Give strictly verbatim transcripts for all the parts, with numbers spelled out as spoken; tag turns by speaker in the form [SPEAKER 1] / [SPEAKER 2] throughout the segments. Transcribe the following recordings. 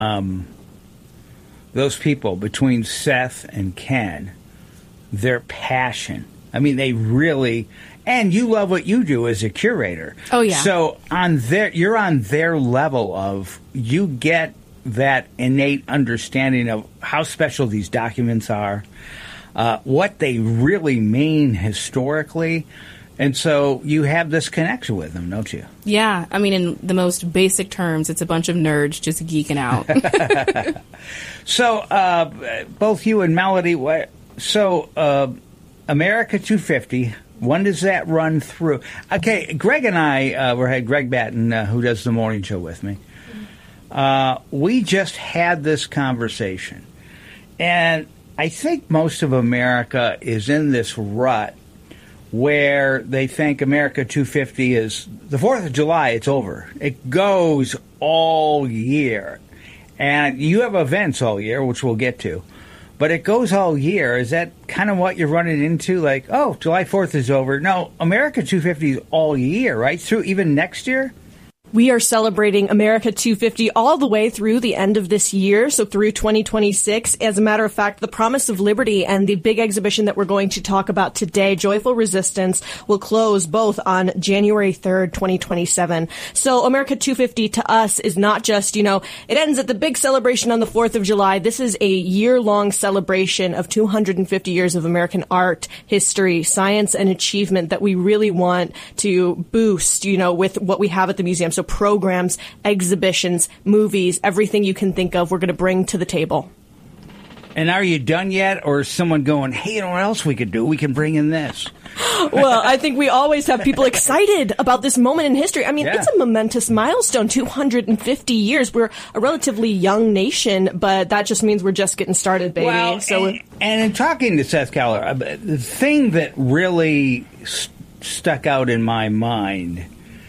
[SPEAKER 1] um, those people between Seth and Ken, their passion. I mean, they really, and you love what you do as a curator.
[SPEAKER 2] Oh, yeah.
[SPEAKER 1] So on their, you're on their level of, you get that innate understanding of how special these documents are, uh, what they really mean historically. And so you have this connection with them, don't you?
[SPEAKER 2] Yeah. I mean, in the most basic terms, it's a bunch of nerds just geeking out.
[SPEAKER 1] So uh, both you and Melody, so uh, America two fifty, when does that run through? Okay, Greg and I, uh, we had Greg Batten, uh, who does the morning show with me. Uh, we just had this conversation. And I think most of America is in this rut where they think America two fifty is the fourth of July, it's over. It goes all year. And you have events all year, which we'll get to. But it goes all year. Is that kind of what you're running into? Like, oh, July fourth is over. No, America two fifty is all year, right? Through even next year?
[SPEAKER 3] We are celebrating America two fifty all the way through the end of this year, so through twenty twenty-six. As a matter of fact, the Promise of Liberty and the big exhibition that we're going to talk about today, Joyful Resistance, will close both on January third, twenty twenty-seven. So America two fifty to us is not just, you know, it ends at the big celebration on the fourth of July. This is a year-long celebration of two hundred fifty years of American art, history, science, and achievement that we really want to boost, you know, with what we have at the museum. So programs, exhibitions, movies, everything you can think of, we're going to bring to the table.
[SPEAKER 1] And are you done yet? Or is someone going, hey, you know what else we could do? We can bring in this.
[SPEAKER 3] Well, I think we always have people excited about this moment in history. I mean,
[SPEAKER 1] yeah.
[SPEAKER 3] It's a momentous milestone, two hundred fifty years. We're a relatively young nation, but that just means we're just getting started, baby.
[SPEAKER 1] Well,
[SPEAKER 3] so,
[SPEAKER 1] and, and in talking to Seth Keller, the thing that really st- stuck out in my mind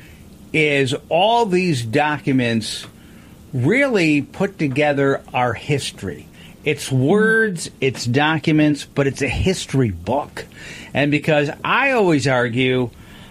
[SPEAKER 1] is all these documents really put together our history. It's words, it's documents, but it's a history book. And because I always argue,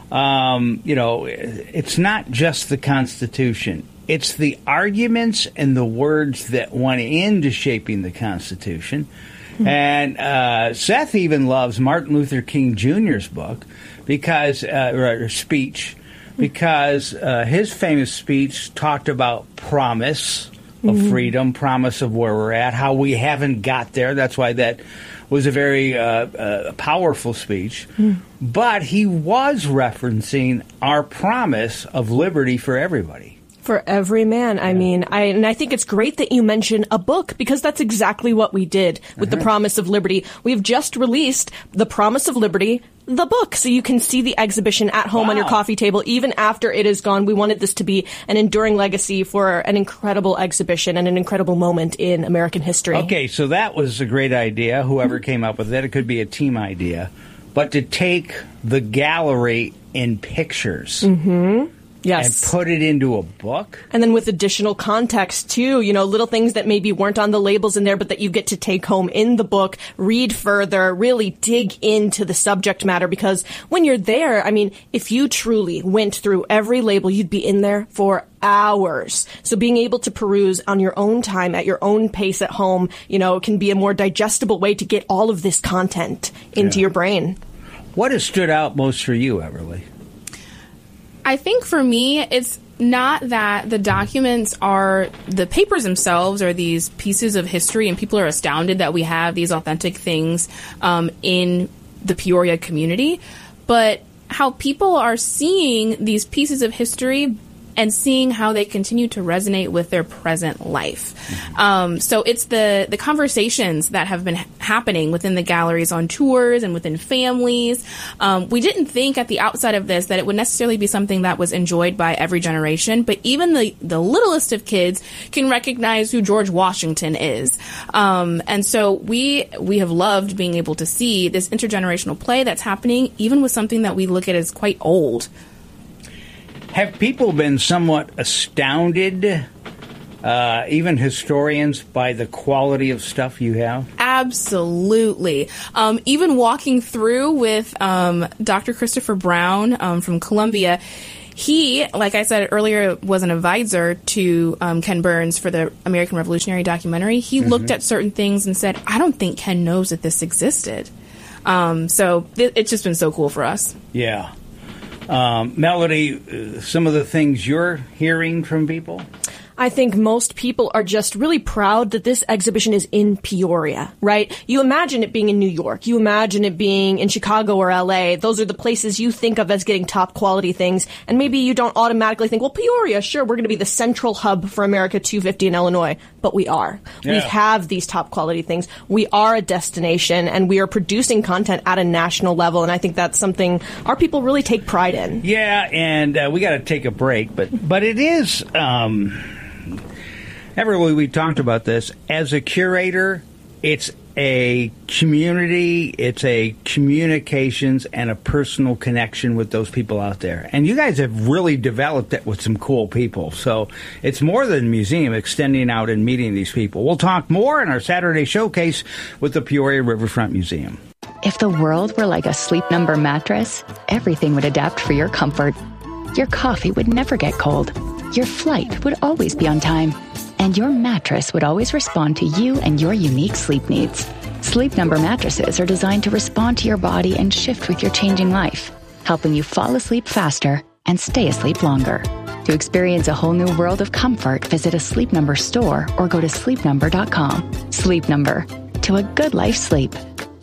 [SPEAKER 1] um, you know, it's not just the Constitution. It's the arguments and the words that went into shaping the Constitution. Mm-hmm. And uh, Seth even loves Martin Luther King Junior's book, because, uh, or speech, because uh, his famous speech talked about promise of mm-hmm. freedom, promise of where we're at, how we haven't got there. That's why that was a very uh, uh, powerful speech. Mm. But he was referencing our promise of liberty for everybody.
[SPEAKER 3] For every man. I mean, I and I think it's great that you mention a book, because that's exactly what we did with uh-huh. the Promise of Liberty. We've just released The Promise of Liberty, the book, so you can see the exhibition at home wow. on your coffee table even after it is gone. We wanted this to be an enduring legacy for an incredible exhibition and an incredible moment in American history.
[SPEAKER 1] Okay, so that was a great idea, whoever mm-hmm. came up with it. It could be a team idea. But to take the gallery in pictures...
[SPEAKER 3] Mm-hmm. Yes.
[SPEAKER 1] And put it into a book.
[SPEAKER 3] And then with additional context, too, you know, little things that maybe weren't on the labels in there, but that you get to take home in the book, read further, really dig into the subject matter. Because when you're there, I mean, if you truly went through every label, you'd be in there for hours. So being able to peruse on your own time, at your own pace at home, you know, can be a more digestible way to get all of this content into yeah. your brain.
[SPEAKER 1] What has stood out most for you, Everly?
[SPEAKER 2] I think for me, it's not that the documents are, the papers themselves are these pieces of history, and people are astounded that we have these authentic things um, in the Peoria community, but how people are seeing these pieces of history and seeing how they continue to resonate with their present life. Um, so it's the, the conversations that have been ha- happening within the galleries on tours and within families. Um, we didn't think at the outside of this that it would necessarily be something that was enjoyed by every generation, but even the, the littlest of kids can recognize who George Washington is. Um, and so we, we have loved being able to see this intergenerational play that's happening, even with something that we look at as quite old.
[SPEAKER 1] Have people been somewhat astounded, uh, even historians, by the quality of stuff you have?
[SPEAKER 2] Absolutely. Um, even walking through with um, Doctor Christopher Brown um, from Columbia, he, like I said earlier, was an advisor to um, Ken Burns for the American Revolutionary documentary. He mm-hmm. looked at certain things and said, I don't think Ken knows that this existed. Um, so it, it's just been so cool for us.
[SPEAKER 1] Yeah. Um, Melody, uh, some of the things you're hearing from people?
[SPEAKER 3] I think most people are just really proud that this exhibition is in Peoria, right? You imagine it being in New York. You imagine it being in Chicago or L A. Those are the places you think of as getting top quality things. And maybe you don't automatically think, well, Peoria, sure, we're going to be the central hub for America two fifty in Illinois. But we are. Yeah. We have these top quality things. We are a destination, and we are producing content at a national level. And I think that's something our people really take pride in.
[SPEAKER 1] Yeah, and uh, we got to take a break. But, but it is... Um Everly, we talked about this. As a curator, it's a community, it's a communications and a personal connection with those people out there. And you guys have really developed it with some cool people. So it's more than a museum, extending out and meeting these people. We'll talk more in our Saturday showcase with the Peoria Riverfront Museum.
[SPEAKER 4] If the world were like a Sleep Number mattress, everything would adapt for your comfort. Your coffee would never get cold. Your flight would always be on time. And your mattress would always respond to you and your unique sleep needs. Sleep Number mattresses are designed to respond to your body and shift with your changing life, helping you fall asleep faster and stay asleep longer. To experience a whole new world of comfort, visit a Sleep Number store or go to sleep number dot com. Sleep Number. To a good life sleep.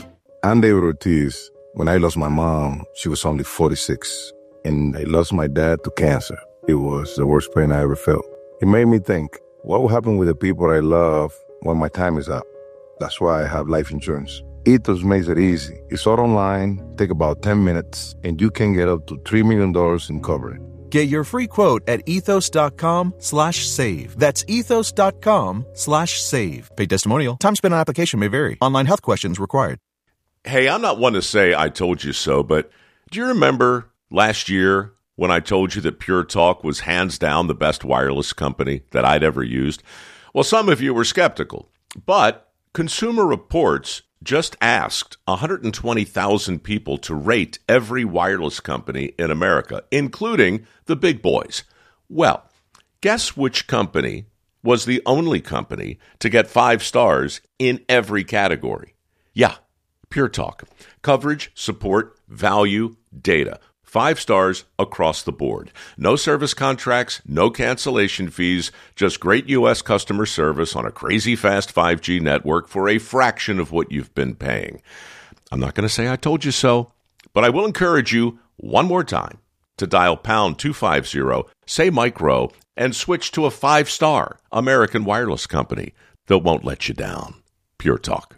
[SPEAKER 5] I'm David Ortiz. When I lost my mom, she was only forty-six. And I lost my dad to cancer. It was the worst pain I ever felt. It made me think, what will happen with the people I love when my time is up? That's why I have life insurance. Ethos makes it easy. It's all online, take about ten minutes, and you can get up to three million dollars in coverage.
[SPEAKER 6] Get your free quote at ethos.com slash save. That's ethos.com slash save. Paid testimonial. Time spent on application may vary. Online health questions required.
[SPEAKER 7] Hey, I'm not one to say I told you so, but do you remember last year when I told you that Pure Talk was hands down the best wireless company that I'd ever used? Well, some of you were skeptical, but Consumer Reports just asked one hundred twenty thousand people to rate every wireless company in America, including the big boys. Well, guess which company was the only company to get five stars in every category? Yeah, Pure Talk. Coverage, support, value, data. Five stars across the board. No service contracts, no cancellation fees, just great U S customer service on a crazy fast five G network for a fraction of what you've been paying. I'm not going to say I told you so, but I will encourage you one more time to dial pound two fifty, say Mike Rowe, and switch to a five-star American wireless company that won't let you down. Pure Talk.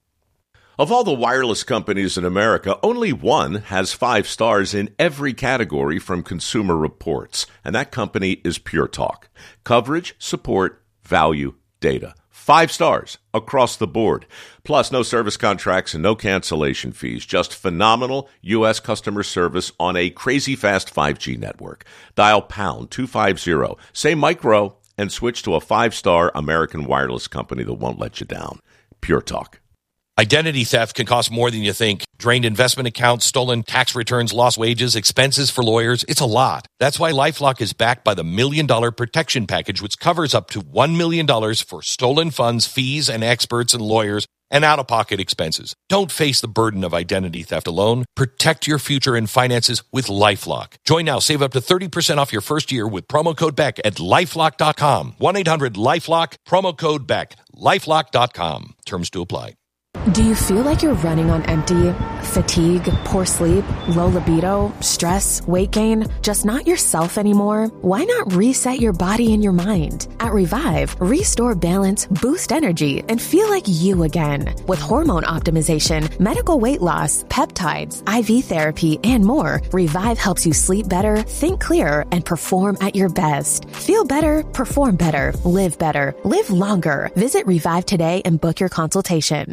[SPEAKER 7] Of all the wireless companies in America, only one has five stars in every category from Consumer Reports, and that company is Pure Talk. Coverage, support, value, data. Five stars across the board. Plus, no service contracts and no cancellation fees. Just phenomenal U S customer service on a crazy fast five G network. Dial pound two fifty, say Mike Rowe, and switch to a five-star American wireless company that won't let you down. Pure Talk.
[SPEAKER 8] Identity theft can cost more than you think. Drained investment accounts, stolen tax returns, lost wages, expenses for lawyers. It's a lot. That's why LifeLock is backed by the Million Dollar Protection Package, which covers up to one million dollars for stolen funds, fees, and experts and lawyers, and out-of-pocket expenses. Don't face the burden of identity theft alone. Protect your future and finances with LifeLock. Join now. Save up to thirty percent off your first year with promo code Beck at lifelock dot com. one eight hundred lifelock, promo code Beck, lifelock dot com. Terms to apply.
[SPEAKER 9] Do you feel like you're running on empty? Fatigue, poor sleep, low libido, stress, weight gain, just not yourself anymore? Why not reset your body and your mind? At Revive, restore balance, boost energy, and feel like you again. With hormone optimization, medical weight loss, peptides, I V therapy, and more, Revive helps you sleep better, think clearer, and perform at your best. Feel better, perform better, live better, live longer. Visit Revive today and book your consultation.
[SPEAKER 10] Since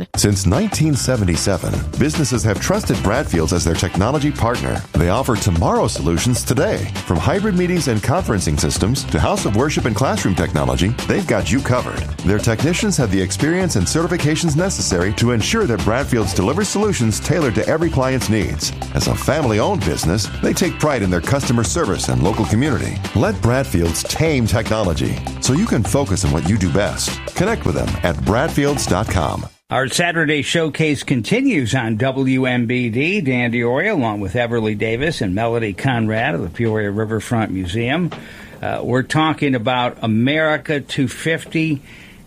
[SPEAKER 10] nineteen seventy-seven, businesses have trusted Bradfield's as their technology partner. They offer tomorrow solutions today. From hybrid meetings and conferencing systems to house of worship and classroom technology, they've got you covered. Their technicians have the experience and certifications necessary to ensure that Bradfield's delivers solutions tailored to every client's needs. As a family-owned business, they take pride in their customer service and local community. Let Bradfield's tame technology so you can focus on what you do best. Connect with them at bradfields dot com.
[SPEAKER 1] Our Saturday showcase continues on W M B D. Dan Dioria, along with Everly Davis and Melody Conrad of the Peoria Riverfront Museum. Uh, we're talking about America two fifty.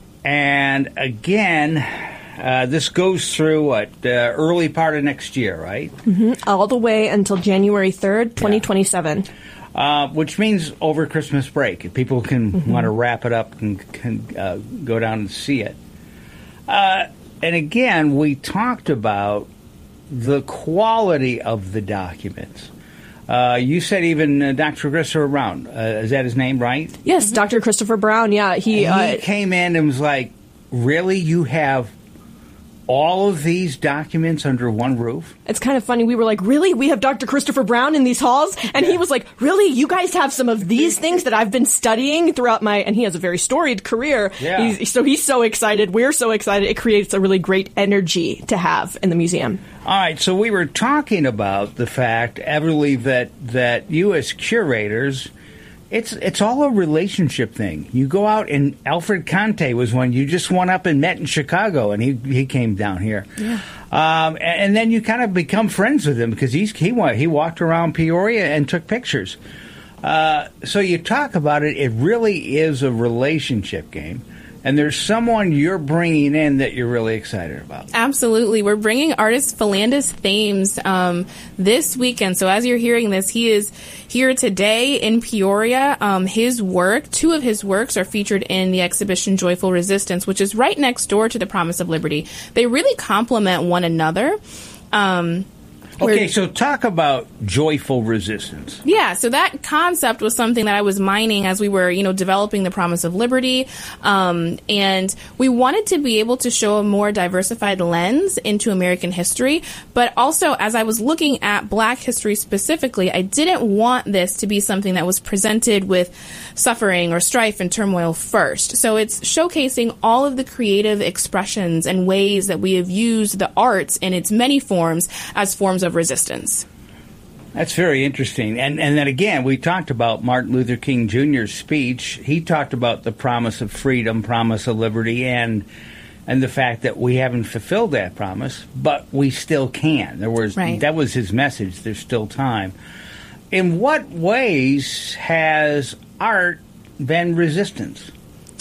[SPEAKER 1] And again, uh, this goes through what, uh, early part of next year, right?
[SPEAKER 3] Mm-hmm. All the way until January third, twenty twenty-seven. Yeah.
[SPEAKER 1] Uh, which means over Christmas break. People can mm-hmm. want to wrap it up and can uh, go down and see it. Uh, and again, we talked about the quality of the documents. Uh, you said even uh, Doctor Christopher Brown. Uh, is that his name, right?
[SPEAKER 3] Yes, mm-hmm. Doctor Christopher Brown. Yeah, he,
[SPEAKER 1] he
[SPEAKER 3] uh,
[SPEAKER 1] came in and was like, "Really, you have all of these documents under one roof?"
[SPEAKER 3] It's kind of funny. We were like, really? We have Doctor Christopher Brown in these halls? And yeah. he was like, really? You guys have some of these things that I've been studying throughout my... And he has a very storied career.
[SPEAKER 1] Yeah.
[SPEAKER 3] He's, so he's so excited. We're so excited. It creates a really great energy to have in the museum.
[SPEAKER 1] All right. So we were talking about the fact, Everly, that, that you as curators... It's it's all a relationship thing. You go out, and Alfred Conte was one you just went up and met in Chicago, and he he came down here.
[SPEAKER 3] Yeah.
[SPEAKER 1] Um, and, and then you kind of become friends with him because he's he he walked around Peoria and took pictures. Uh, so you talk about it. It really is a relationship game. And there's someone you're bringing in that you're really excited about.
[SPEAKER 2] Absolutely. We're bringing artist Philandus Thames um, this weekend. So as you're hearing this, he is here today in Peoria. Um, his work, two of his works are featured in the exhibition Joyful Resistance, which is right next door to the Promise of Liberty. They really complement one another. Um
[SPEAKER 1] Okay, so talk about joyful resistance.
[SPEAKER 2] Yeah, so that concept was something that I was mining as we were, you know, developing the Promise of Liberty. Um, and we wanted to be able to show a more diversified lens into American history. But also, as I was looking at Black history specifically, I didn't want this to be something that was presented with suffering or strife and turmoil first. So it's showcasing all of the creative expressions and ways that we have used the arts in its many forms as forms of resistance.
[SPEAKER 1] That's very interesting. And and then again, we talked about Martin Luther King Junior's speech. He talked about the promise of freedom, promise of liberty, and and the fact that we haven't fulfilled that promise, but we still can. There was
[SPEAKER 2] right.
[SPEAKER 1] That was his message. There's still time. In what ways has art been resistance?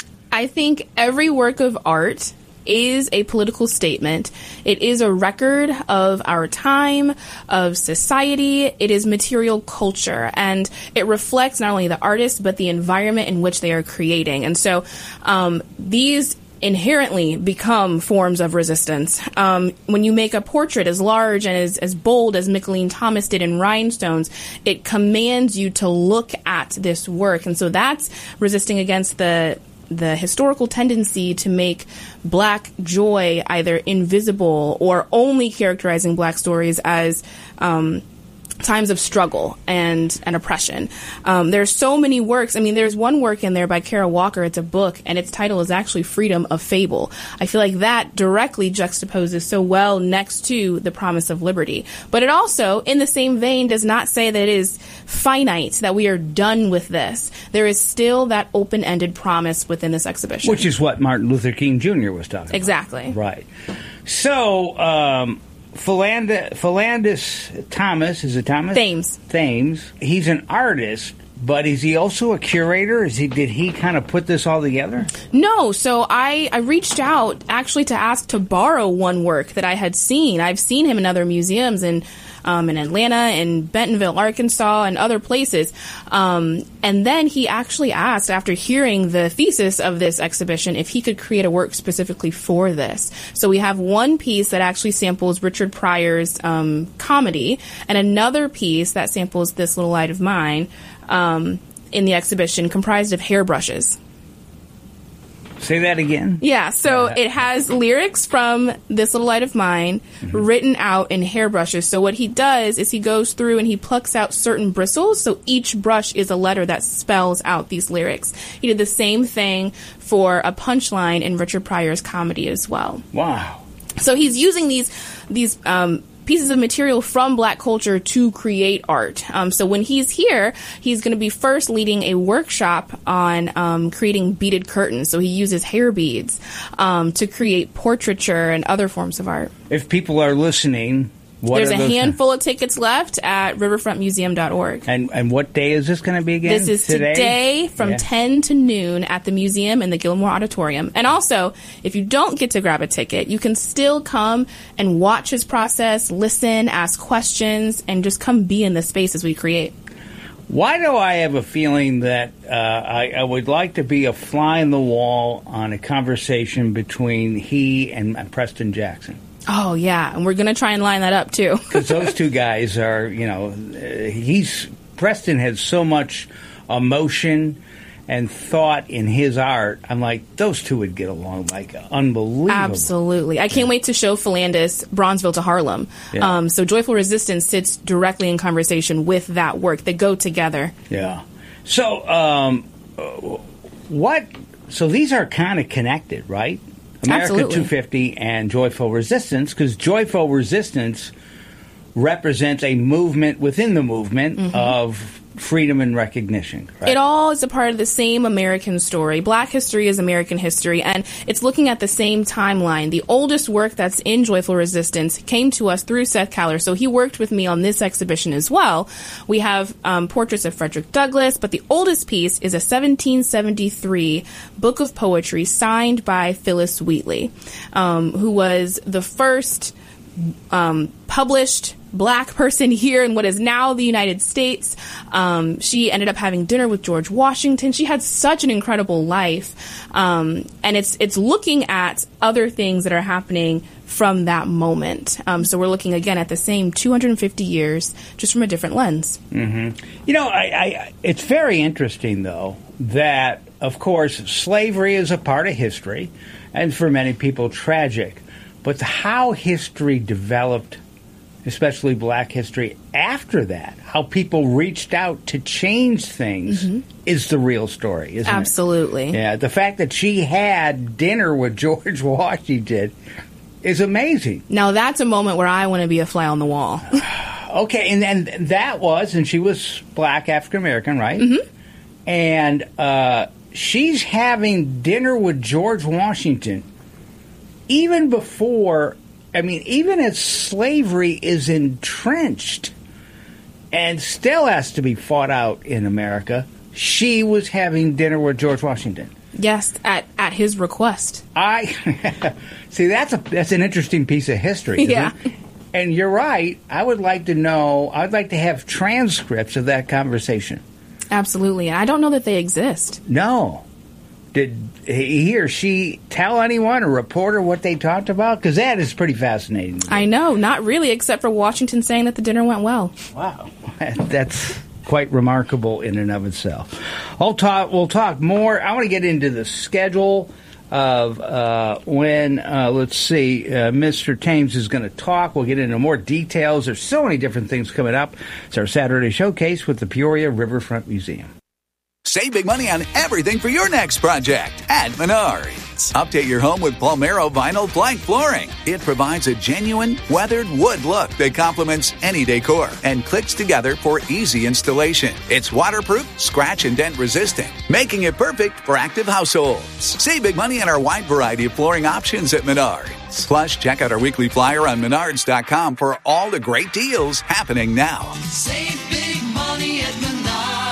[SPEAKER 2] I think every work of art is a political statement. It is a record of our time, of society. It is material culture, and it reflects not only the artist, but the environment in which they are creating. And so um, these inherently become forms of resistance. Um, when you make a portrait as large and as, as bold as Mickalene Thomas did in Rhinestones, it commands you to look at this work. And so that's resisting against the the historical tendency to make Black joy either invisible or only characterizing Black stories as um, times of struggle and, and oppression. Um, there's so many works. I mean, there's one work in there by Kara Walker. It's a book, and its title is actually Freedom of Fable. I feel like that directly juxtaposes so well next to the Promise of Liberty. But it also, in the same vein, does not say that it is finite, that we are done with this. There is still that open-ended promise within this exhibition.
[SPEAKER 1] Which is what Martin Luther King Junior was talking
[SPEAKER 2] exactly.
[SPEAKER 1] about. Exactly. Right. So, um, Philandus, Philandus Thomas, is it Thomas?
[SPEAKER 2] Thames.
[SPEAKER 1] Thames. He's an artist, but is he also a curator? Is he? Did he kind of put this all together?
[SPEAKER 2] No. So I, I reached out actually to ask to borrow one work that I had seen. I've seen him in other museums in um, in Atlanta, in Bentonville, Arkansas, and other places. Um, and then he actually asked, after hearing the thesis of this exhibition, if he could create a work specifically for this. So we have one piece that actually samples Richard Pryor's um, comedy, and another piece that samples This Little Light of Mine um, in the exhibition, comprised of hairbrushes.
[SPEAKER 1] Say that again?
[SPEAKER 2] Yeah, so
[SPEAKER 1] Yeah.
[SPEAKER 2] it has lyrics from This Little Light of Mine
[SPEAKER 1] Mm-hmm.
[SPEAKER 2] written out in hairbrushes. So what he does is he goes through and he plucks out certain bristles, so each brush is a letter that spells out these lyrics. He did the same thing for a punchline in Richard Pryor's comedy as well.
[SPEAKER 1] Wow.
[SPEAKER 2] So he's using these these um, pieces of material from Black culture to create art. Um, so when he's here, he's going to be first leading a workshop on um, creating beaded curtains. So he uses hair beads um, to create portraiture and other forms of art.
[SPEAKER 1] If people are listening, what
[SPEAKER 2] There's
[SPEAKER 1] are
[SPEAKER 2] a
[SPEAKER 1] those
[SPEAKER 2] handful of tickets left at riverfront museum dot org.
[SPEAKER 1] And and what day is this going to be again?
[SPEAKER 2] This is today, today from
[SPEAKER 1] Yeah.
[SPEAKER 2] ten to noon at the museum in the Gilmore Auditorium. And also, if you don't get to grab a ticket, you can still come and watch his process, listen, ask questions, and just come be in the space as we create.
[SPEAKER 1] Why do I have a feeling that uh, I, I would like to be a fly in the wall on a conversation between he and Preston Jackson?
[SPEAKER 2] Oh, yeah. And we're going to try and line that up, too.
[SPEAKER 1] Because those two guys are, you know, uh, he's Preston has so much emotion and thought in his art. I'm like, those two would get along like unbelievable.
[SPEAKER 2] Absolutely. I can't wait to show Philandis Bronzeville to Harlem.
[SPEAKER 1] Yeah.
[SPEAKER 2] Um, so Joyful Resistance sits directly in conversation with that work. They go together.
[SPEAKER 1] Yeah. So, um, uh, what? So these are kind of connected, right? America
[SPEAKER 2] Absolutely.
[SPEAKER 1] two fifty and Joyful Resistance, because Joyful Resistance represents a movement within the movement
[SPEAKER 2] Mm-hmm.
[SPEAKER 1] of freedom and recognition. Right?
[SPEAKER 2] It all is a part of the same American story. Black history is American history, and it's looking at the same timeline. The oldest work that's in Joyful Resistance came to us through Seth Kaller, so he worked with me on this exhibition as well. We have um, portraits of Frederick Douglass, but the oldest piece is a seventeen seventy-three book of poetry signed by Phyllis Wheatley, um, who was the first um, published Black person here in what is now the United States. Um, she ended up having dinner with George Washington. She had such an incredible life. Um, and it's it's looking at other things that are happening from that moment. Um, so we're looking again at the same two hundred fifty years, just from a different lens.
[SPEAKER 1] Mm-hmm. You know, I, I, it's very interesting, though, that, of course, slavery is a part of history, and for many people, tragic. But how history developed, especially Black history, after that, how people reached out to change things mm-hmm. is the real story, isn't
[SPEAKER 2] Absolutely.
[SPEAKER 1] it? Absolutely. Yeah, the fact that she had dinner with George Washington is amazing.
[SPEAKER 2] Now, that's a moment where I want to be a fly on the wall.
[SPEAKER 1] Okay, and, and that was, and she was Black African-American, right?
[SPEAKER 2] Mm-hmm.
[SPEAKER 1] And uh, she's having dinner with George Washington even before... I mean, even as slavery is entrenched and still has to be fought out in America, she was having dinner with George Washington.
[SPEAKER 2] Yes, at, at his request.
[SPEAKER 1] I see. That's a that's an interesting piece of history. Isn't
[SPEAKER 2] Yeah.
[SPEAKER 1] it? And you're right. I would like to know. I'd like to have transcripts of that conversation.
[SPEAKER 2] Absolutely. I don't know that they exist.
[SPEAKER 1] No. Did he or she tell anyone, a reporter, what they talked about? Because that is pretty fascinating.
[SPEAKER 2] I know, not really, except for Washington saying that the dinner went well.
[SPEAKER 1] Wow, that's quite remarkable in and of itself. I'll talk. We'll talk more. I want to get into the schedule of uh, when. Uh, let's see, uh, Mister Thames is going to talk. We'll get into more details. There's so many different things coming up. It's our Saturday showcase with the Peoria Riverfront Museum.
[SPEAKER 11] Save big money on everything for your next project at Menards. Update your home with Palmero vinyl plank flooring. It provides a genuine, weathered wood look that complements any decor and clicks together for easy installation. It's waterproof, scratch and dent resistant, making it perfect for active households. Save big money on our wide variety of flooring options at Menards. Plus, check out our weekly flyer on Menards dot com for all the great deals happening now.
[SPEAKER 12] Save big money at Menards.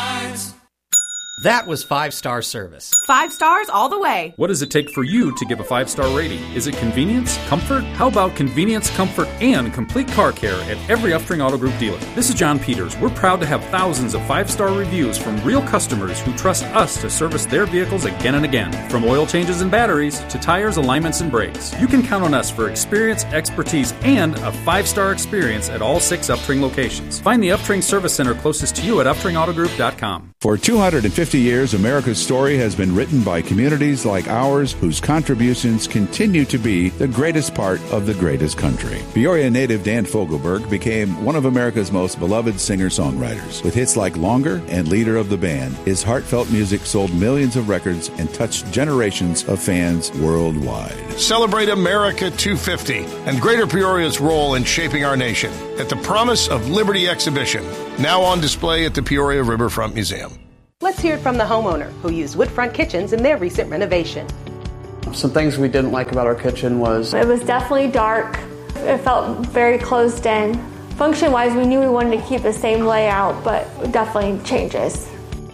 [SPEAKER 13] That was five-star service.
[SPEAKER 14] Five stars all the way.
[SPEAKER 15] What does it take for you to give a five-star rating? Is it convenience? Comfort? How about convenience, comfort, and complete car care at every Uftring Auto Group dealer? This is John Peters. We're proud to have thousands of five-star reviews from real customers who trust us to service their vehicles again and again. From oil changes and batteries to tires, alignments, and brakes. You can count on us for experience, expertise, and a five-star experience at all six Uftring locations. Find the Uftring Service Center closest to you at uftring auto group dot com.
[SPEAKER 16] For two hundred fifty
[SPEAKER 13] sixty years, America's story has been written by communities like ours whose contributions continue to be the greatest part of the greatest country. Peoria native Dan Fogelberg became one of America's most beloved singer-songwriters. With hits like Longer and leader of the band, his heartfelt music sold millions of records and touched generations of fans worldwide.
[SPEAKER 14] Celebrate America two fifty and Greater Peoria's role in shaping our nation at the Promise of Liberty exhibition, now on display at the Peoria Riverfront Museum.
[SPEAKER 16] Let's hear it from the homeowner who used Woodfront Kitchens in their recent renovation.
[SPEAKER 17] Some things we didn't like about our kitchen was
[SPEAKER 18] it was definitely dark. It felt very closed in. Function-wise, we knew we wanted to keep the same layout, but definitely changes.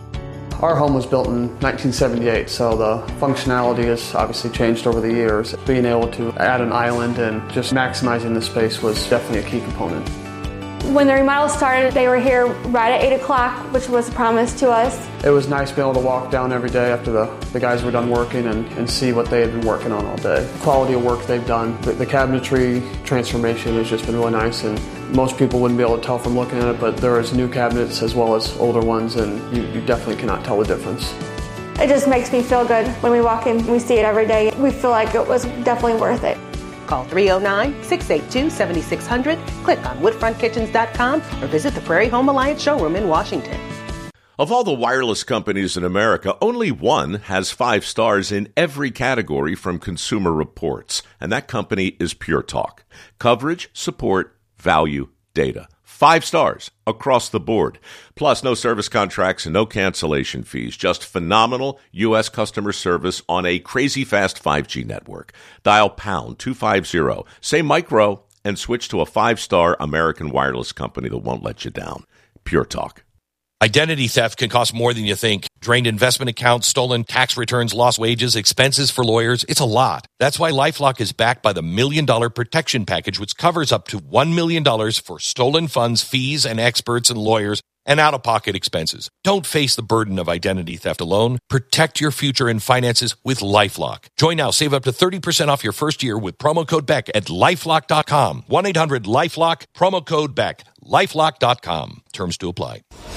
[SPEAKER 17] Our home was built in nineteen seventy-eight, so the functionality has obviously changed over the years. Being able to add an island and just maximizing the space was definitely a key component.
[SPEAKER 18] When the remodel started, they were here right at eight o'clock, which was a promise to us.
[SPEAKER 17] It was nice being able to walk down every day after the, the guys were done working and, and see what they had been working on all day. The quality of work they've done. The, the cabinetry transformation has just been really nice, and most people wouldn't be able to tell from looking at it, but there is new cabinets as well as older ones, and you, you definitely cannot tell the difference.
[SPEAKER 18] It just makes me feel good when we walk in, we see it every day. We feel like it was definitely worth it.
[SPEAKER 16] Call three oh nine, six eight two, seven six zero zero, click on woodfront kitchens dot com, or visit the Prairie Home Alliance showroom in Washington.
[SPEAKER 7] Of all the wireless companies in America, only one has five stars in every category from Consumer Reports, and that company is Pure Talk. Coverage, support, value, data. Five stars across the board. Plus, no service contracts and no cancellation fees. Just phenomenal U S customer service on a crazy fast five G network. Dial pound two fifty, say micro, and switch to a five-star American wireless company that won't let you down. Pure Talk.
[SPEAKER 8] Identity theft can cost more than you think. Drained investment accounts, stolen tax returns, lost wages, expenses for lawyers. It's a lot. That's why LifeLock is backed by the Million Dollar Protection Package, which covers up to one million dollars for stolen funds, fees, and experts and lawyers, and out-of-pocket expenses. Don't face the burden of identity theft alone. Protect your future and finances with LifeLock. Join now. Save up to thirty percent off your first year with promo code Beck at lifelock dot com. one eight hundred lifelock, promo code Beck. lifelock dot com. Terms to apply.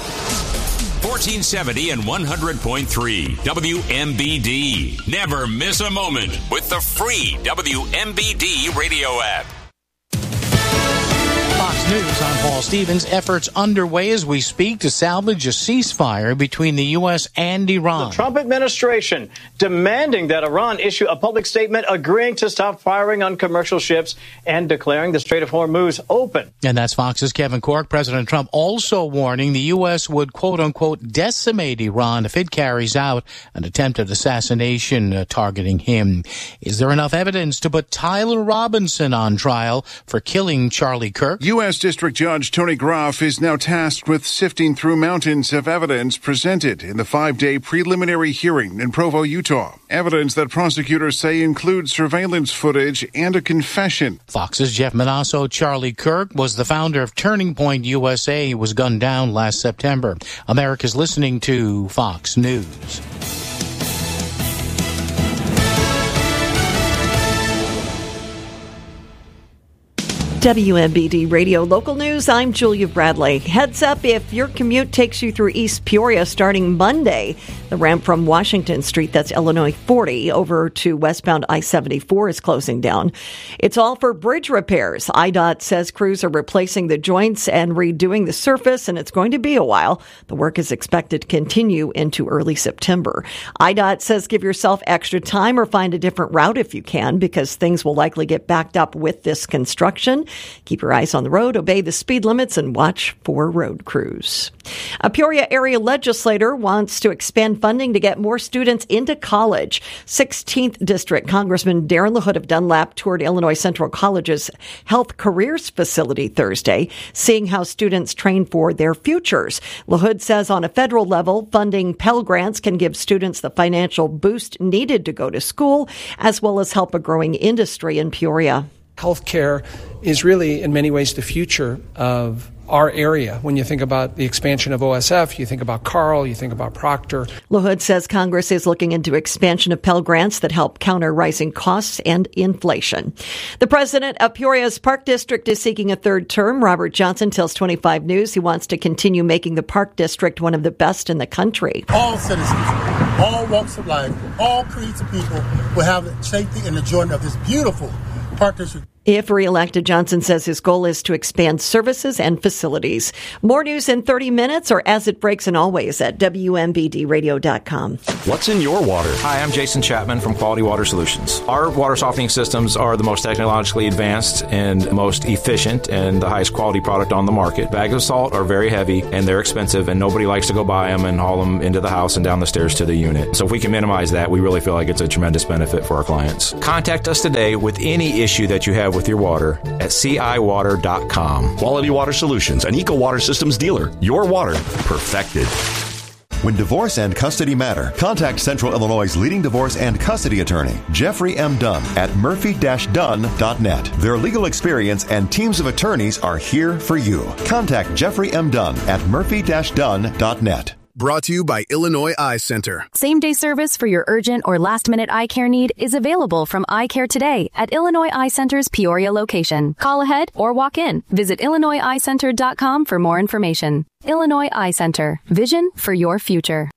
[SPEAKER 19] fourteen seventy and one hundred point three W M B D. Never miss a moment with the free W M B D radio app.
[SPEAKER 20] Fox News, I'm Paul Stevens. Efforts underway as we speak to salvage a ceasefire between the U S and Iran.
[SPEAKER 21] The Trump administration demanding that Iran issue a public statement agreeing to stop firing on commercial ships and declaring the Strait of Hormuz open.
[SPEAKER 20] And that's Fox's Kevin Corke. President Trump also warning the U S would, quote unquote, decimate Iran if it carries out an attempted assassination uh, targeting him. Is there enough evidence to put Tyler Robinson on trial for killing Charlie Kirk?
[SPEAKER 22] U S District Judge Tony Groff is now tasked with sifting through mountains of evidence presented in the five-day preliminary hearing in Provo, Utah. Evidence that prosecutors say includes surveillance footage and a confession.
[SPEAKER 20] Fox's Jeff Manasso. Charlie Kirk was the founder of Turning Point U S A. He was gunned down last September. America's listening to Fox News.
[SPEAKER 23] W M B D Radio Local News, I'm Julia Bradley. Heads up if your commute takes you through East Peoria starting Monday. The ramp from Washington Street, that's Illinois forty, over to westbound I seventy-four is closing down. It's all for bridge repairs. I D O T says crews are replacing the joints and redoing the surface, and it's going to be a while. The work is expected to continue into early September. I D O T says give yourself extra time or find a different route if you can, because things will likely get backed up with this construction. Keep your eyes on the road, obey the speed limits, and watch for road crews. A Peoria area legislator wants to expand funding to get more students into college. sixteenth District Congressman Darren LaHood of Dunlap toured Illinois Central College's Health Careers facility Thursday, seeing how students train for their futures. LaHood says on a federal level, funding Pell Grants can give students the financial boost needed to go to school, as well as help a growing industry in Peoria.
[SPEAKER 24] Healthcare is really, in many ways, the future of
[SPEAKER 4] our area. When you think about the expansion of O S F, you think about Carl, you think about Proctor.
[SPEAKER 23] LaHood says Congress is looking into expansion of Pell Grants that help counter rising costs and inflation. The president of Peoria's Park District is seeking a third term. Robert Johnson tells twenty-five News he wants to continue making the Park District one of the best in the country.
[SPEAKER 5] All citizens, all walks of life, all creeds of people will have the safety and enjoyment of this beautiful Park District.
[SPEAKER 23] If reelected, Johnson says his goal is to expand services and facilities. More news in thirty minutes or as it breaks and always at W M B D radio dot com.
[SPEAKER 6] What's in your water? Hi, I'm Jason Chapman from Quality Water Solutions. Our water softening systems are the most technologically advanced and most efficient and the highest quality product on the market. Bags of salt are very heavy and they're expensive and nobody likes to go buy them and haul them into the house and down the stairs to the unit. So if we can minimize that, we really feel like it's a tremendous benefit for our clients. Contact us today with any issue that you have with your water at C I water dot com.
[SPEAKER 24] Quality Water Solutions, an Eco Water Systems dealer. Your water perfected.
[SPEAKER 10] When divorce and custody matter, contact Central Illinois' leading divorce and custody attorney, Jeffrey M. Dunn, at murphy dash dunn dot net. Their legal experience and teams of attorneys are here for you. Contact Jeffrey M. Dunn at murphy dash dunn dot net.
[SPEAKER 25] Brought to you by Illinois Eye Center.
[SPEAKER 26] Same-day service for your urgent or last-minute eye care need is available from Eye Care Today at Illinois Eye Center's Peoria location. Call ahead or walk in. Visit illinois eye center dot com for more information. Illinois Eye Center. Vision for your future.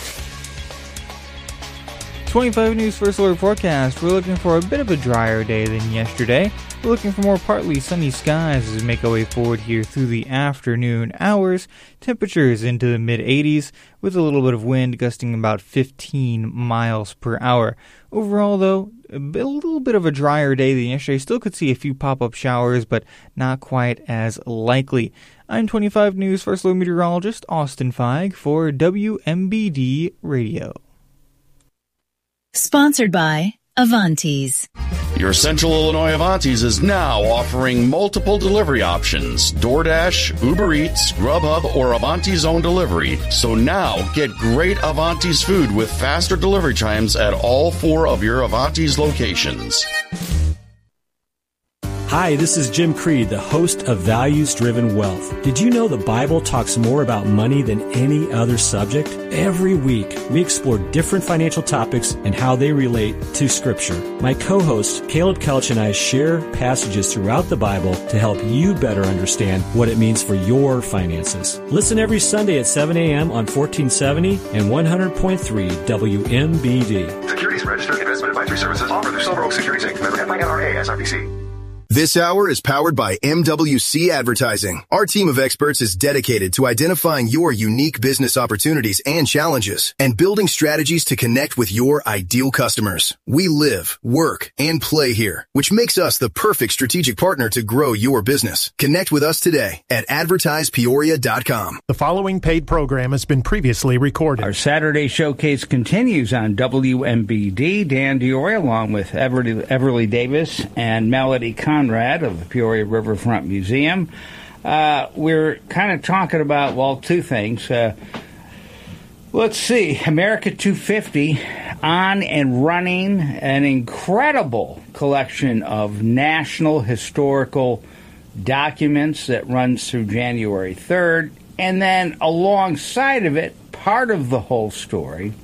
[SPEAKER 27] twenty-five News First Alert Forecast. We're looking for a bit of a drier day than yesterday. We're looking for more partly sunny skies as we make our way forward here through the afternoon hours. Temperatures into the mid eighties with a little bit of wind gusting about fifteen miles per hour. Overall, though, a, bit, a little bit of a drier day than yesterday. Still could see a few pop-up showers, but not quite as likely. I'm twenty-five News First Alert Meteorologist Austin Feig for W M B D Radio.
[SPEAKER 28] Sponsored by Avantis.
[SPEAKER 29] Your Central Illinois Avantis is now offering multiple delivery options: DoorDash, Uber Eats, Grubhub, or Avanti's own delivery. So now get great Avantis food with faster delivery times at all four of your Avantis locations.
[SPEAKER 30] Hi, this is Jim Creed, the host of Values Driven Wealth. Did you know the Bible talks more about money than any other subject? Every week, we explore different financial topics and how they relate to Scripture. My co-host, Caleb Kelch, and I share passages throughout the Bible to help you better understand what it means for your finances. Listen every Sunday at seven a.m. on fourteen seventy and one hundred point three W M B D.
[SPEAKER 31] Securities Registered Investment Advisory Services offered through Silver Oak Securities Incorporated. Member F I N R A S I P C.
[SPEAKER 25] This hour is powered by M W C Advertising. Our team of experts is dedicated to identifying your unique business opportunities and challenges and building strategies to connect with your ideal customers. We live, work, and play here, which makes us the perfect strategic partner to grow your business. Connect with us today at advertise peoria dot com.
[SPEAKER 32] The following paid program has been previously recorded.
[SPEAKER 1] Our Saturday showcase continues on W M B D. Dan Diori, along with Everly, Everly Davis and Melody Conrad of the Peoria Riverfront Museum. Uh, we're kind of talking about, well, two things. Uh, let's see, America two fifty, on and running, an incredible collection of national historical documents that runs through January third. And then alongside of it, part of the whole story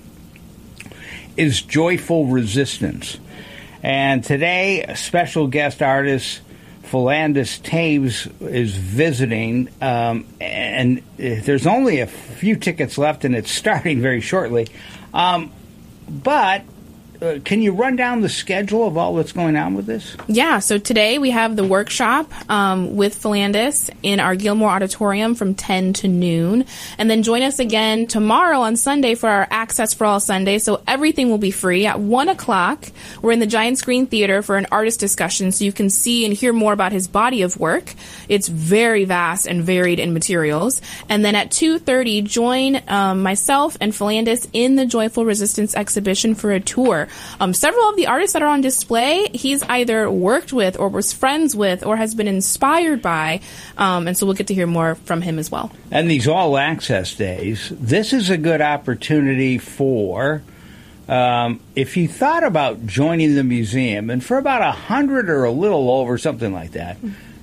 [SPEAKER 1] is Joyful Resistance. And today, a special guest artist, Philandus Taves, is visiting, um, and there's only a few tickets left, and it's starting very shortly. Um, but uh, can you run down the schedule of all that's going on with this?
[SPEAKER 2] Yeah, so today we have the workshop um, with Philandus in our Gilmore Auditorium from ten to noon. And then join us again tomorrow on Sunday for our Access for All Sunday. So everything will be free. At one o'clock, we're in the Giant Screen Theater for an artist discussion so you can see and hear more about his body of work. It's very vast and varied in materials. And then at two thirty, join um, myself and Philandus in the Joyful Resistance exhibition for a tour. Um, several of the artists that are on display, he's either worked with or was friends with or has been inspired by. Um, and so we'll get to hear more from him as well.
[SPEAKER 1] And these all-access days, this is a good opportunity for, um, if you thought about joining the museum, and for about a hundred or a little over, something like that,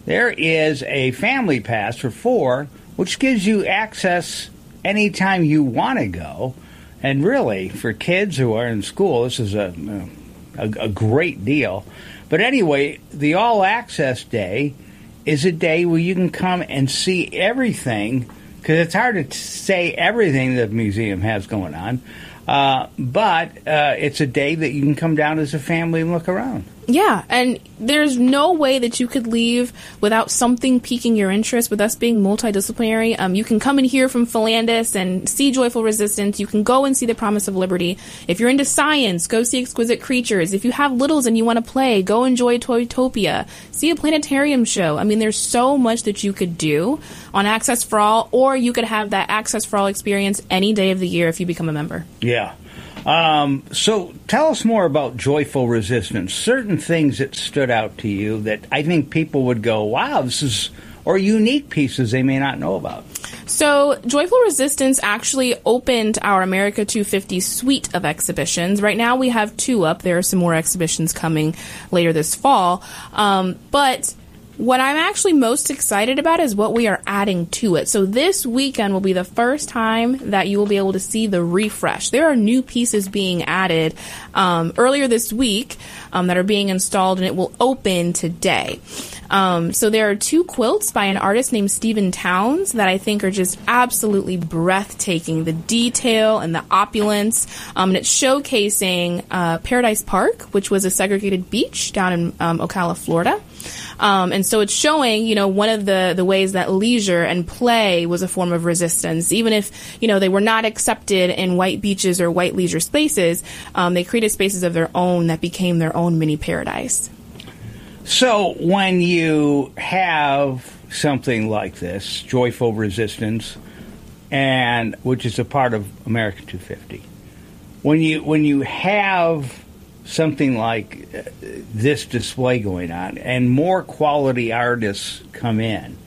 [SPEAKER 1] there is a family pass for four, which gives you access anytime you want to go. And really, for kids who are in school, this is a, a, a great deal. But anyway, the All Access Day is a day where you can come and see everything, because it's hard to t- say everything the museum has going on. Uh, but uh, it's a day that you can come down as a family and look around.
[SPEAKER 2] Yeah, and there's no way that you could leave without something piquing your interest. With us being multidisciplinary, um, you can come in here from Philandus and see Joyful Resistance. You can go and see The Promise of Liberty. If you're into science, go see Exquisite Creatures. If you have littles and you want to play, go enjoy Toytopia. See a planetarium show. I mean, there's so much that you could do on Access for All, or you could have that Access for All experience any day of the year if you become a member.
[SPEAKER 1] Yeah. Um, so tell us more about Joyful Resistance. Certain things that stood out to you that I think people would go, wow, this is, or unique pieces they may not know about.
[SPEAKER 2] So Joyful Resistance actually opened our America two fifty suite of exhibitions. Right now we have two up. There are some more exhibitions coming later this fall. Um, but what I'm actually most excited about is what we are adding to it. So this weekend will be the first time that you will be able to see the refresh. There are new pieces being added um, earlier this week um, that are being installed, and it will open today. Um, so there are two quilts by an artist named Stephen Towns that I think are just absolutely breathtaking. The detail and the opulence. Um, and it's showcasing uh, Paradise Park, which was a segregated beach down in um, Ocala, Florida. Um, and so it's showing, you know, one of the, the ways that leisure and play was a form of resistance. Even if, you know, they were not accepted in white beaches or white leisure spaces, um, they created spaces of their own that became their own mini paradise.
[SPEAKER 1] So when you have something like this, Joyful Resistance, and which is a part of America two fifty, when you when you have something like uh, this display going on and more quality artists come in,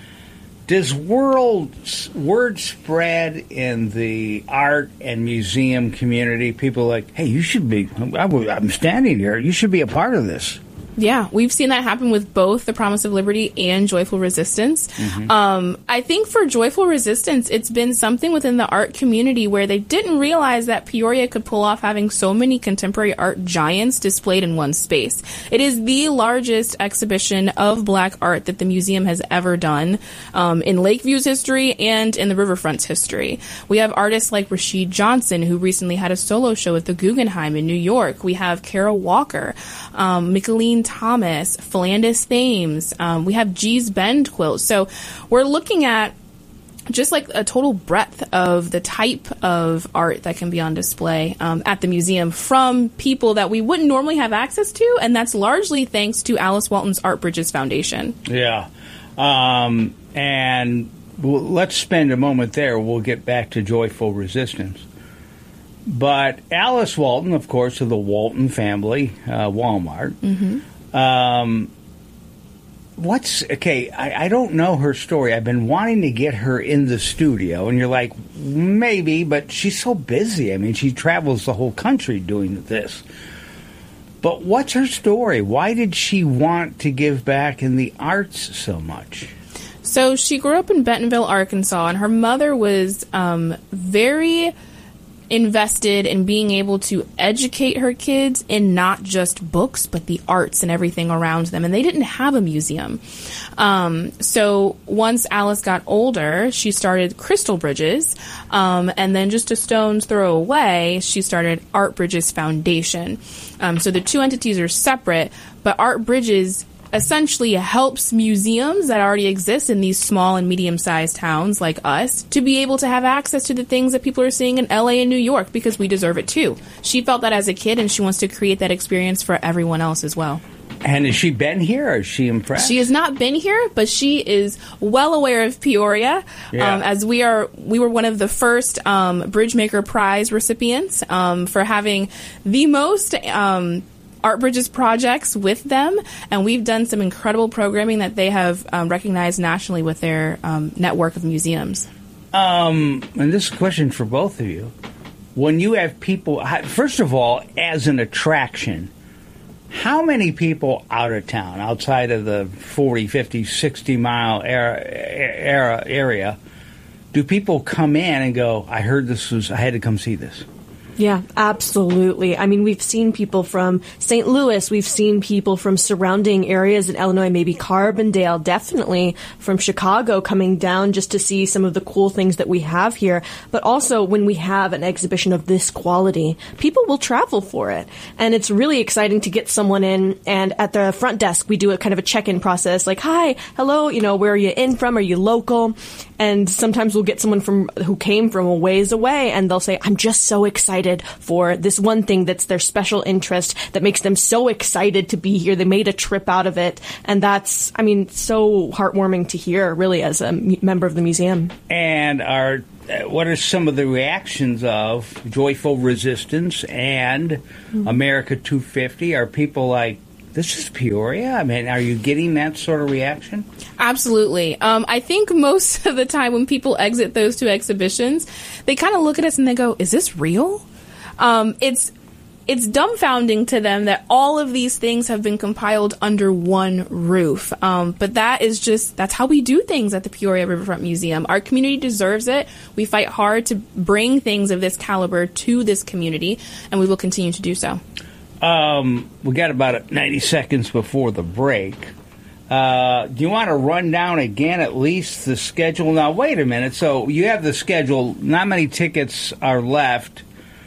[SPEAKER 1] does world word spread in the art and museum community? People are like, hey, you should be, I'm standing here, you should be a part of this.
[SPEAKER 2] Yeah, we've seen that happen with both The Promise of Liberty and Joyful Resistance. Mm-hmm. Um, I think for Joyful Resistance, it's been something within the art community where they didn't realize that Peoria could pull off having so many contemporary art giants displayed in one space. It is the largest exhibition of black art that the museum has ever done um, in Lakeview's history and in the Riverfront's history. We have artists like Rashid Johnson, who recently had a solo show at the Guggenheim in New York. We have Kara Walker, um, Micheline Thomas, Philandus Thames. Um, we have G's Bend quilts. So we're looking at just like a total breadth of the type of art that can be on display um, at the museum from people that we wouldn't normally have access to, and that's largely thanks to Alice Walton's Art Bridges Foundation.
[SPEAKER 1] Yeah. Um, and we'll, let's spend a moment there. We'll get back to Joyful Resistance. But Alice Walton, of course, of the Walton family, uh, Walmart. Mm-hmm. Um, what's okay? I, I don't know her story. I've been wanting to get her in the studio, and you're like, maybe, but she's so busy. I mean, she travels the whole country doing this. But what's her story? Why did she want to give back in the arts so much?
[SPEAKER 2] So she grew up in Bentonville, Arkansas, and her mother was um, very invested in being able to educate her kids in not just books, but the arts and everything around them. And they didn't have a museum. Um, so once Alice got older, she started Crystal Bridges. Um, and then just a stone's throw away, she started Art Bridges Foundation. Um, so the two entities are separate, but Art Bridges essentially helps museums that already exist in these small and medium-sized towns like us to be able to have access to the things that people are seeing in L A and New York, because we deserve it too. She felt that as a kid, and she wants to create that experience for everyone else as well.
[SPEAKER 1] And has she been here, or is she impressed?
[SPEAKER 2] She has not been here, but she is well aware of Peoria, yeah. um, as we are. We were one of the first um, Bridgemaker Prize recipients um, for having the most Um, Art Bridges projects with them, and we've done some incredible programming that they have um, recognized nationally with their um, network of museums.
[SPEAKER 1] Um, and this is a question for both of you. When you have people, first of all, as an attraction, How many people out of town, outside of the forty, fifty, sixty mile era, era, area, do people come in and go, I heard this was, I had to come see this?
[SPEAKER 3] Yeah, absolutely. I mean, we've seen people from Saint Louis. We've seen people from surrounding areas in Illinois, maybe Carbondale, definitely from Chicago coming down just to see some of the cool things that we have here. But also when we have an exhibition of this quality, people will travel for it. And it's really exciting to get someone in. And at the front desk, we do a kind of a check-in process like, hi, hello, you know, where are you in from? Are you local? And sometimes we'll get someone from who came from a ways away and they'll say, I'm just so excited for this one thing that's their special interest that makes them so excited to be here. They made a trip out of it. And that's, I mean, so heartwarming to hear, really, as a m- member of the museum.
[SPEAKER 1] And are uh, what are some of the reactions of Joyful Resistance and mm-hmm. America two fifty? Are people like, this is Peoria? I mean, are you getting that sort of reaction?
[SPEAKER 2] Absolutely. Um, I think most of the time when people exit those two exhibitions, they kind of look at us and they go, is this real? Um, it's it's dumbfounding to them that all of these things have been compiled under one roof. Um, but that is just, that's how we do things at the Peoria Riverfront Museum. Our community deserves it. We fight hard to bring things of this caliber to this community, and we will continue to do so.
[SPEAKER 1] Um, we got about ninety seconds before the break. Uh, do you want to run down again at least the schedule? Now, wait a minute. So you have the schedule. Not many tickets are left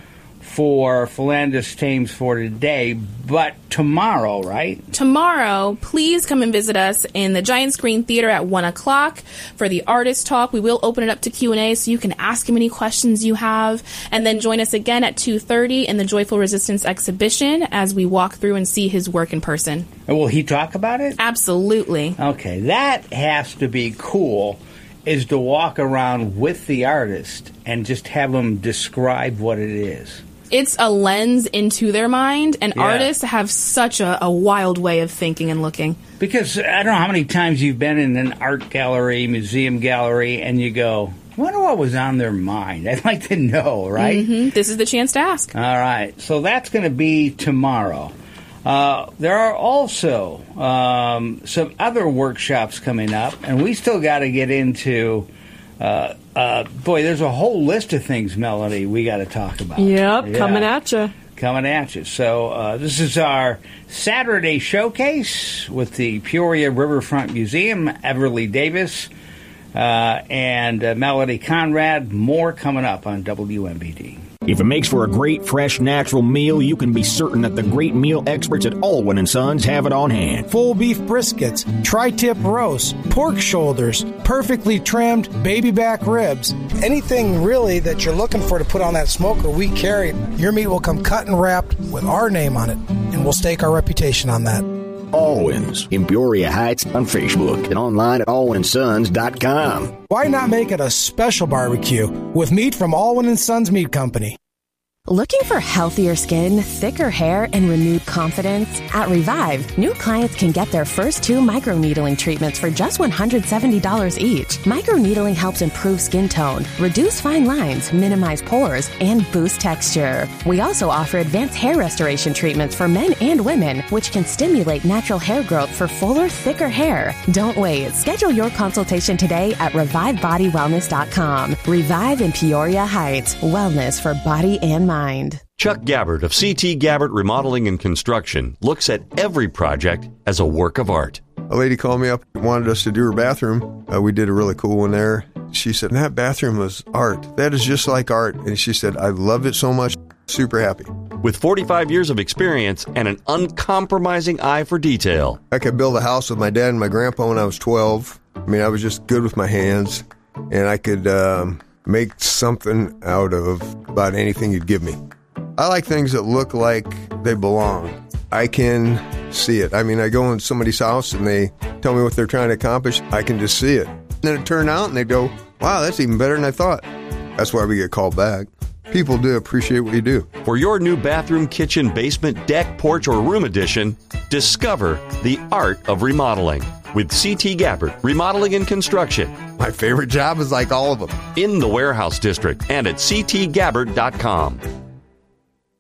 [SPEAKER 1] for Philandus Thames for today, but tomorrow, right?
[SPEAKER 2] Tomorrow, please come and visit us in the Giant Screen Theater at one o'clock for the Artist Talk. We will open it up to Q and A so you can ask him any questions you have, and then join us again at two thirty in the Joyful Resistance exhibition as we walk through and see his work in person.
[SPEAKER 1] And will he talk about it?
[SPEAKER 2] Absolutely.
[SPEAKER 1] Okay, that has to be cool, is to walk around with the artist and just have him describe what it is.
[SPEAKER 2] It's a lens into their mind, and
[SPEAKER 1] yeah.
[SPEAKER 2] artists have such a, a wild way of thinking and looking.
[SPEAKER 1] Because I don't know how many times you've been in an art gallery, museum gallery, and you go, I wonder what was on their mind. I'd like to know, right?
[SPEAKER 2] Mm-hmm. This is the chance to ask.
[SPEAKER 1] All right. So that's going to be tomorrow. Uh, there are also um, some other workshops coming up, and we still got to get into... Uh, uh, boy, there's a whole list of things, Melody, we got to talk about.
[SPEAKER 3] Yep,
[SPEAKER 1] yeah.
[SPEAKER 3] coming at you.
[SPEAKER 1] Coming at you. So uh, this is our Saturday showcase with the Peoria Riverfront Museum, Everly Davis, uh, and uh, Melody Conrad. More coming up on W M B D.
[SPEAKER 7] If it makes for a great, fresh, natural meal, you can be certain that the great meal experts at Allwyn and Sons have it on hand.
[SPEAKER 8] Full beef briskets, tri-tip roasts, pork shoulders, perfectly trimmed baby back ribs. Anything really that you're looking for to put on that smoker, we carry. Your meat will come cut and wrapped with our name on it, and we'll stake our reputation on that.
[SPEAKER 7] Allwyn's in Peoria Heights on Facebook and online at allwyn and sons dot com.
[SPEAKER 8] Why not make it a special barbecue with meat from Allwyn and Sons Meat Company?
[SPEAKER 9] Looking for healthier skin, thicker hair, and renewed confidence? At Revive, new clients can get their first two microneedling treatments for just one hundred seventy dollars each. Microneedling helps improve skin tone, reduce fine lines, minimize pores, and boost texture. We also offer advanced hair restoration treatments for men and women, which can stimulate natural hair growth for fuller, thicker hair. Don't wait. Schedule your consultation today at revive body wellness dot com. Revive in Peoria Heights. Wellness for body and mind. Mind.
[SPEAKER 11] Chuck Gabbard of C T Gabbard Remodeling and Construction looks at every project as a work of art.
[SPEAKER 12] A lady called me up and wanted us to do her bathroom. Uh, we did a really cool one there. She said, that bathroom was art. That is just like art. And she said, I loved it so much. Super happy.
[SPEAKER 11] With forty-five years of experience and an uncompromising eye for detail.
[SPEAKER 12] I could build a house with my dad and my grandpa when I was twelve. I mean, I was just good with my hands. And I could... Um, make something out of about anything you'd give me. I like things that look like they belong. I can see it. I mean, I go in somebody's house and they tell me what they're trying to accomplish. I can just see it. And then it turned out and they go, wow, that's even better than I thought. That's why we get called back. People do appreciate what you do.
[SPEAKER 11] For your new bathroom, kitchen, basement, deck, porch, or room addition, discover the art of remodeling with C T Gabbard Remodeling and Construction.
[SPEAKER 12] My favorite job is like all of them.
[SPEAKER 11] In the Warehouse District and at c t gabbard dot com.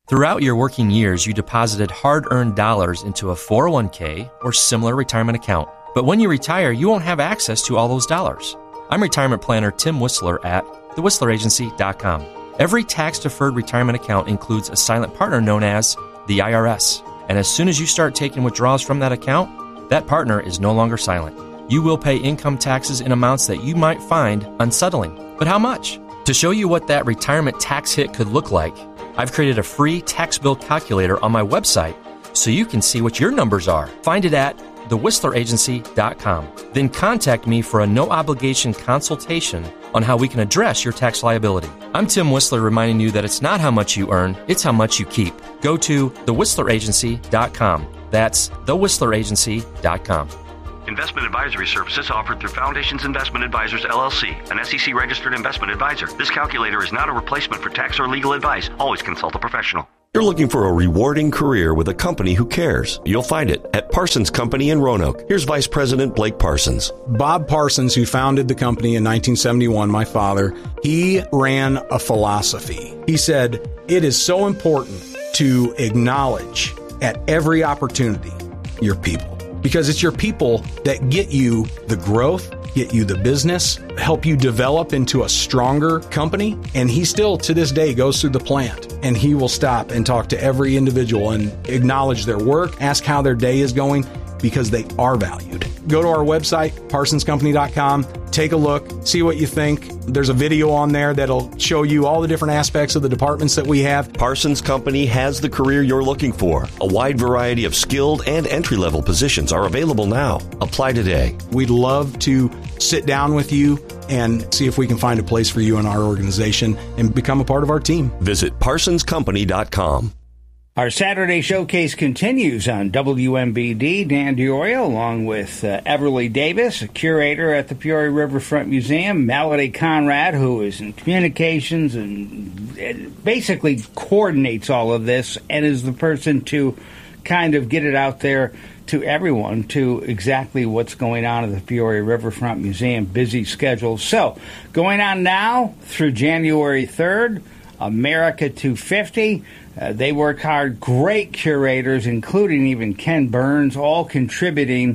[SPEAKER 4] Throughout your working years, you deposited hard-earned dollars into a four oh one k or similar retirement account. But when you retire, you won't have access to all those dollars. I'm retirement planner Tim Whistler at the whistler agency dot com. Every tax-deferred retirement account includes a silent partner known as the I R S. And as soon as you start taking withdrawals from that account, that partner is no longer silent. You will pay income taxes in amounts that you might find unsettling. But how much? To show you what that retirement tax hit could look like, I've created a free tax bill calculator on my website so you can see what your numbers are. Find it at the whistler agency dot com. Then contact me for a no-obligation consultation on how we can address your tax liability. I'm Tim Whistler reminding you that it's not how much you earn, it's how much you keep. Go to the whistler agency dot com. That's the whistler agency dot com.
[SPEAKER 31] Investment advisory services offered through Foundations Investment Advisors, L L C, an S E C-registered investment advisor. This calculator is not a replacement for tax or legal advice. Always consult a professional.
[SPEAKER 11] You're looking for a rewarding career with a company who cares. You'll find it at Parsons Company in Roanoke. Here's Vice President Blake Parsons.
[SPEAKER 5] Bob Parsons, who founded the company in nineteen seventy-one, my father, he ran a philosophy. He said, it is so important to acknowledge at every opportunity your people, because it's your people that get you the growth, get you the business, help you develop into a stronger company. And he still, to this day, goes through the plant and he will stop and talk to every individual and acknowledge their work, ask how their day is going, because they are valued. Go to our website, parsons company dot com, take a look, see what you think. There's a video on there that'll show you all the different aspects of the departments that we have.
[SPEAKER 11] Parsons Company has the career you're looking for. A wide variety of skilled and entry-level positions are available now. Apply today.
[SPEAKER 5] We'd love to sit down with you and see if we can find a place for you in our organization and become a part of our team.
[SPEAKER 11] Visit parsons company dot com.
[SPEAKER 1] Our Saturday showcase continues on W M B D. Dan DiOrio, along with uh, Everly Davis, a curator at the Peoria Riverfront Museum, Melody Conrad, who is in communications and, and basically coordinates all of this and is the person to kind of get it out there to everyone to exactly what's going on at the Peoria Riverfront Museum. Busy schedule. So, going on now through January third, America two fifty. Uh, they work hard. Great curators, including even Ken Burns, all contributing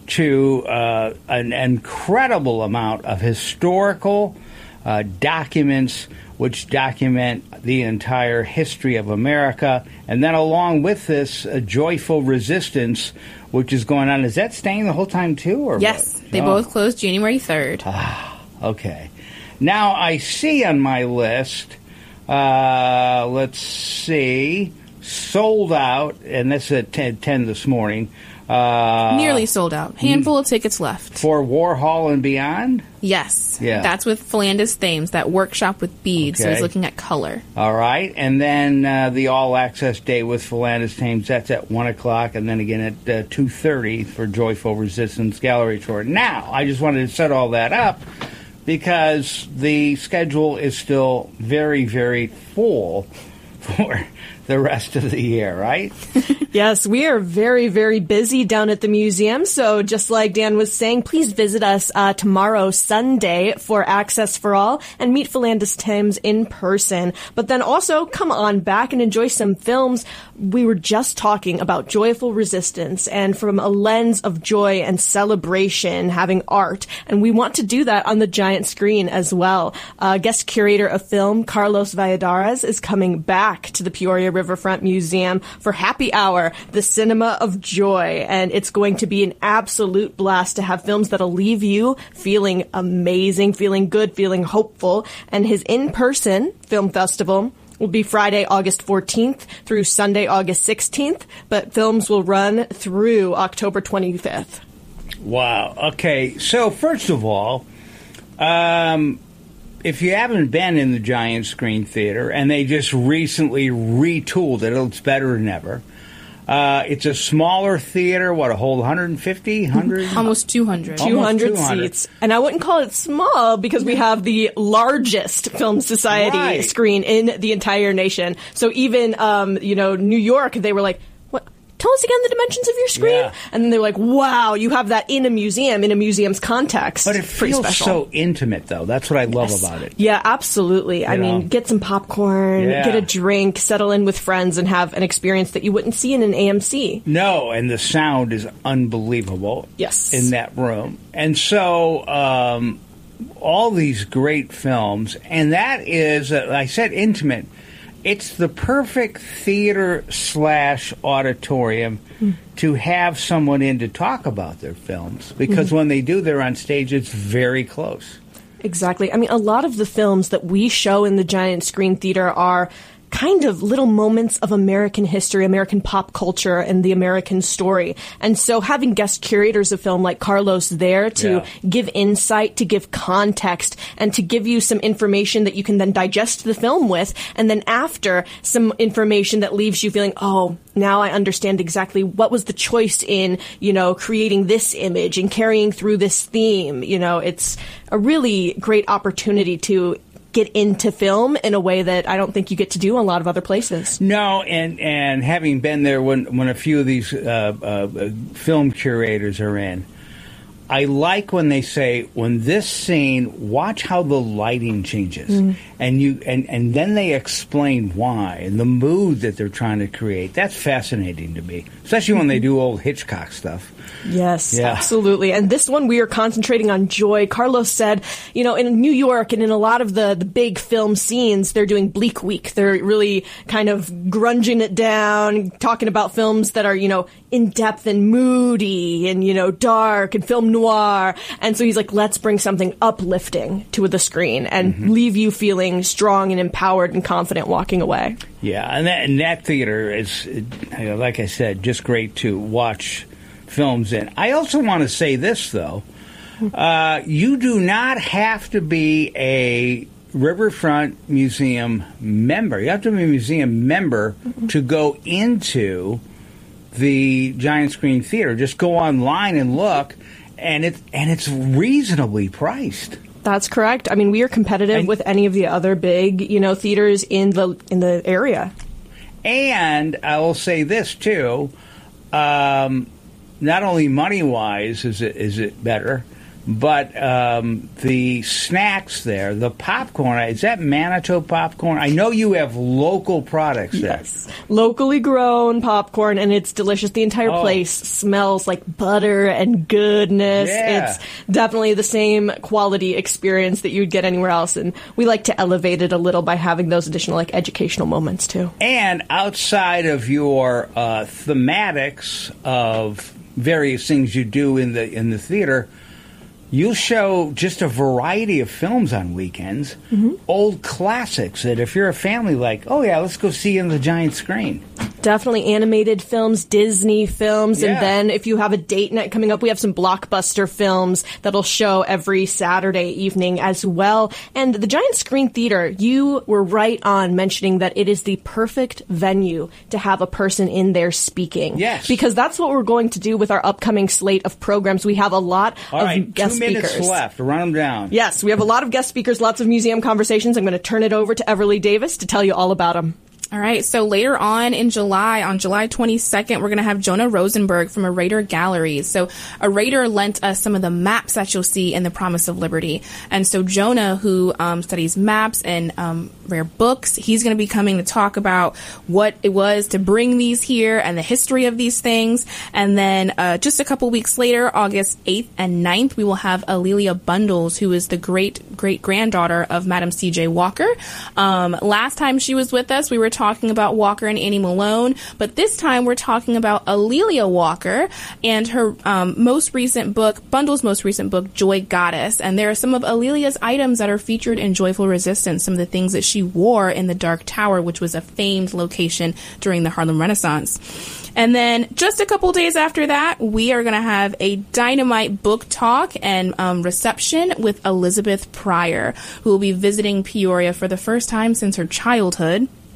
[SPEAKER 1] to uh, an incredible amount of historical uh, documents which document the entire history of America. And then along with this, uh, Joyful Resistance, which is going on. Is that staying the whole time, too? Or
[SPEAKER 2] yes,
[SPEAKER 1] what?
[SPEAKER 2] they
[SPEAKER 1] oh.
[SPEAKER 2] both closed January third.
[SPEAKER 1] Ah, okay. Now, I see on my list... Uh, let's see. Sold out, and that's at ten, ten this morning. Uh,
[SPEAKER 2] Nearly sold out. Handful of tickets left.
[SPEAKER 1] For Warhol and Beyond?
[SPEAKER 2] Yes.
[SPEAKER 1] Yeah.
[SPEAKER 2] That's with Philandus Thames, that workshop with beads.
[SPEAKER 1] Okay.
[SPEAKER 2] So he's looking at color.
[SPEAKER 1] All right. And then uh, the all-access day with Philandus Thames, that's at one o'clock, and then again at uh, two thirty for Joyful Resistance Gallery Tour. Now, I just wanted to set all that up because the schedule is still very, very full for the rest of the year, right?
[SPEAKER 3] Yes, we are very, very busy down at the museum. So just like Dan was saying, please visit us uh, tomorrow, Sunday, for Access for All and meet Philandus Thames in person. But then also come on back and enjoy some films. We were just talking about Joyful Resistance and from a lens of joy and celebration, having art. And we want to do that on the giant screen as well. Uh, guest curator of film, Carlos Valladares, is coming back to the Peoria Riverfront Museum for Happy Hour, the cinema of joy. And it's going to be an absolute blast to have films that'll leave you feeling amazing, feeling good, feeling hopeful. And his in-person film festival will be Friday, August fourteenth through Sunday, August sixteenth. But films will run through October twenty-fifth.
[SPEAKER 1] Wow. Okay. So first of all, um, if you haven't been in the giant screen theater, and they just recently retooled it, it's better than ever. Uh, it's a smaller theater, what, a whole one hundred fifty, one hundred?
[SPEAKER 2] Almost two hundred.
[SPEAKER 3] two hundred seats. And I wouldn't call it small because we have the largest film society
[SPEAKER 1] Right.
[SPEAKER 3] screen in the entire nation. So even, um, you know, New York, they were like, what? tell us again the dimensions of your screen.
[SPEAKER 1] Yeah.
[SPEAKER 3] And then they're like, wow, you have that in a museum, in a museum's context.
[SPEAKER 1] But it
[SPEAKER 3] Pretty
[SPEAKER 1] feels
[SPEAKER 3] special.
[SPEAKER 1] so intimate, though. That's what I love
[SPEAKER 3] Yes.
[SPEAKER 1] about it.
[SPEAKER 3] Yeah, absolutely.
[SPEAKER 1] You
[SPEAKER 3] I
[SPEAKER 1] know?
[SPEAKER 3] mean, get some popcorn,
[SPEAKER 1] Yeah.
[SPEAKER 3] get a drink, settle in with friends, and have an experience that you wouldn't see in an A M C.
[SPEAKER 1] No, and the sound is unbelievable.
[SPEAKER 3] Yes.
[SPEAKER 1] In that room. And so, um, all these great films, and that is, uh, I said intimate, it's the perfect theater slash auditorium mm. to have someone in to talk about their films, because mm-hmm. when they do, they're on stage, it's very close.
[SPEAKER 3] Exactly. I mean, a lot of the films that we show in the Giant Screen Theater are kind of little moments of American history, American pop culture, and the American story. And so having guest curators of film like Carlos there to
[SPEAKER 1] Yeah.
[SPEAKER 3] give insight, to give context, and to give you some information that you can then digest the film with, and then after, some information that leaves you feeling, oh, now I understand exactly what was the choice in, you know, creating this image and carrying through this theme. You know, it's a really great opportunity to get into film in a way that I don't think you get to do in a lot of other places.
[SPEAKER 1] No, and, and having been there when, when a few of these uh, uh, film curators are in, I like when they say, when this scene, watch how the lighting changes. Mm. And you and, and then they explain why and the mood that they're trying to create. That's fascinating to me, especially when they do old Hitchcock stuff.
[SPEAKER 3] Yes,
[SPEAKER 1] Yeah.
[SPEAKER 3] absolutely. And this one, we are concentrating on joy. Carlos said, you know, in New York and in a lot of the, the big film scenes, they're doing Bleak Week. They're really kind of grunging it down, talking about films that are, you know, in-depth and moody and, you know, dark and film noir. And so he's like, let's bring something uplifting to the screen and mm-hmm. leave you feeling strong and empowered and confident walking away.
[SPEAKER 1] Yeah, and that, and that theater is, you know, like I said, just great to watch films in. I also want to say this, though. Uh, you do not have to be a Riverfront Museum member. You have to be a museum member mm-hmm. to go into the Giant Screen Theater. Just go online and look, and it and it's reasonably priced.
[SPEAKER 3] That's correct. I mean, we are competitive and, with any of the other big, you know, theaters in the in the area.
[SPEAKER 1] And I will say this too: um, not only money wise is it is it better, but um, the snacks there, the popcorn. Is that Manitou popcorn? I know you have local products there.
[SPEAKER 3] Yes, locally grown popcorn, and it's delicious. The entire
[SPEAKER 1] oh.
[SPEAKER 3] place smells like butter and goodness.
[SPEAKER 1] Yeah.
[SPEAKER 3] It's definitely the same quality experience that you'd get anywhere else, and we like to elevate it a little by having those additional like educational moments too.
[SPEAKER 1] And outside of your uh, thematics of various things you do in the in the theater, you'll show just a variety of films on weekends, mm-hmm. old classics that if you're a family, like, oh yeah, let's go see on the giant screen.
[SPEAKER 3] Definitely animated films, Disney films,
[SPEAKER 1] Yeah.
[SPEAKER 3] and then if you have a date night coming up, we have some blockbuster films that'll show every Saturday evening as well. And the Giant Screen Theater, you were right on mentioning that it is the perfect venue to have a person in there speaking.
[SPEAKER 1] Yes.
[SPEAKER 3] Because that's what we're going to do with our upcoming slate of programs. We have a lot
[SPEAKER 1] All
[SPEAKER 3] of
[SPEAKER 1] right,
[SPEAKER 3] guest
[SPEAKER 1] two minutes
[SPEAKER 3] speakers.
[SPEAKER 1] left. Run them down.
[SPEAKER 3] Yes, we have a lot of guest speakers, lots of museum conversations. I'm going to turn it over to Everly Davis to tell you all about them.
[SPEAKER 2] All right, so later on in July, on July twenty-second, we're going to have Jonah Rosenberg from Arader Galleries. So Arader lent us some of the maps that you'll see in the Promise of Liberty. And so Jonah, who um, studies maps and um, rare books, he's going to be coming to talk about what it was to bring these here and the history of these things. And then uh, just a couple weeks later, August eighth and ninth, we will have Alelia Bundles, who is the great-great-granddaughter of Madam C J Walker. Um, last time she was with us, we were talking about Walker and Annie Malone, but this time we're talking about Alelia Walker and her um, most recent book, Bundle's most recent book, Joy Goddess. And there are some of Alelia's items that are featured in Joyful Resistance, some of the things that she wore in the Dark Tower, which was a famed location during the Harlem Renaissance. And then just a couple days after that, we are going to have a dynamite book talk and um, reception with Elizabeth Pryor, who will be visiting Peoria for the first time since her childhood.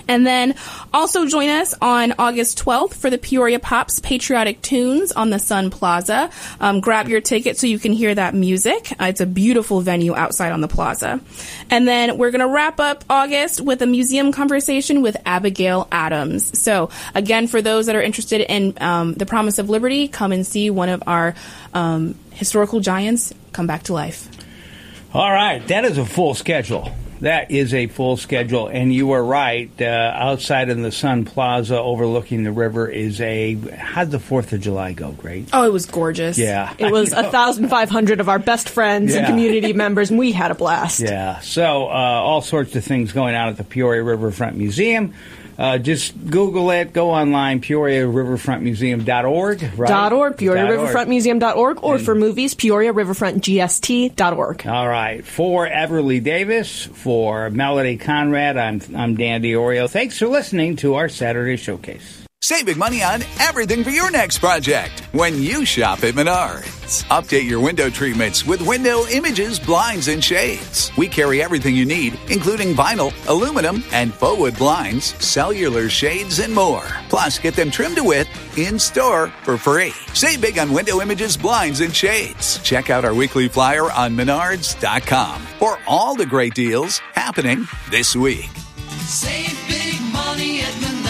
[SPEAKER 2] And then also join us on August twelfth for the Peoria Pops Patriotic Tunes on the Sun Plaza. Um, grab your ticket so you can hear that music. Uh, it's a beautiful venue outside on the plaza. And then we're going to wrap up August with a museum conversation with Abigail Adams. So again, for those that are interested in um, the Promise of Liberty, come and see one of our um, historical giants come back to life.
[SPEAKER 1] All right, that is a full schedule. That is a full schedule, and you are right. Uh, outside in the Sun Plaza overlooking the river is a... How'd the fourth of July go? Great?
[SPEAKER 2] Oh, it was gorgeous.
[SPEAKER 1] Yeah.
[SPEAKER 3] It was one thousand five hundred of our best friends
[SPEAKER 1] Yeah.
[SPEAKER 3] and community members, and we had a blast.
[SPEAKER 1] Yeah, so uh, all sorts of things going on at the Peoria Riverfront Museum. Uh, just Google it, go online, Peoria Riverfront Museum dot org, right?
[SPEAKER 3] Dot .org, Peoria
[SPEAKER 1] Dot
[SPEAKER 3] Riverfront Museum dot org, or
[SPEAKER 1] And-
[SPEAKER 3] for movies, Peoria Riverfront G S T dot org.
[SPEAKER 1] All right. For Everly Davis, for Melody Conrad, I'm, I'm Dan DiOrio. Thanks for listening to our Saturday Showcase.
[SPEAKER 6] Save big money on everything for your next project when you shop at Menards. Update your window treatments with Window Images, Blinds, and Shades. We carry everything you need, including vinyl, aluminum, and faux wood blinds, cellular shades, and more. Plus, get them trimmed to width in-store for free. Save big on Window Images, Blinds, and Shades. Check out our weekly flyer on Menards dot com for all the great deals happening this week.
[SPEAKER 13] Save big money at Menards.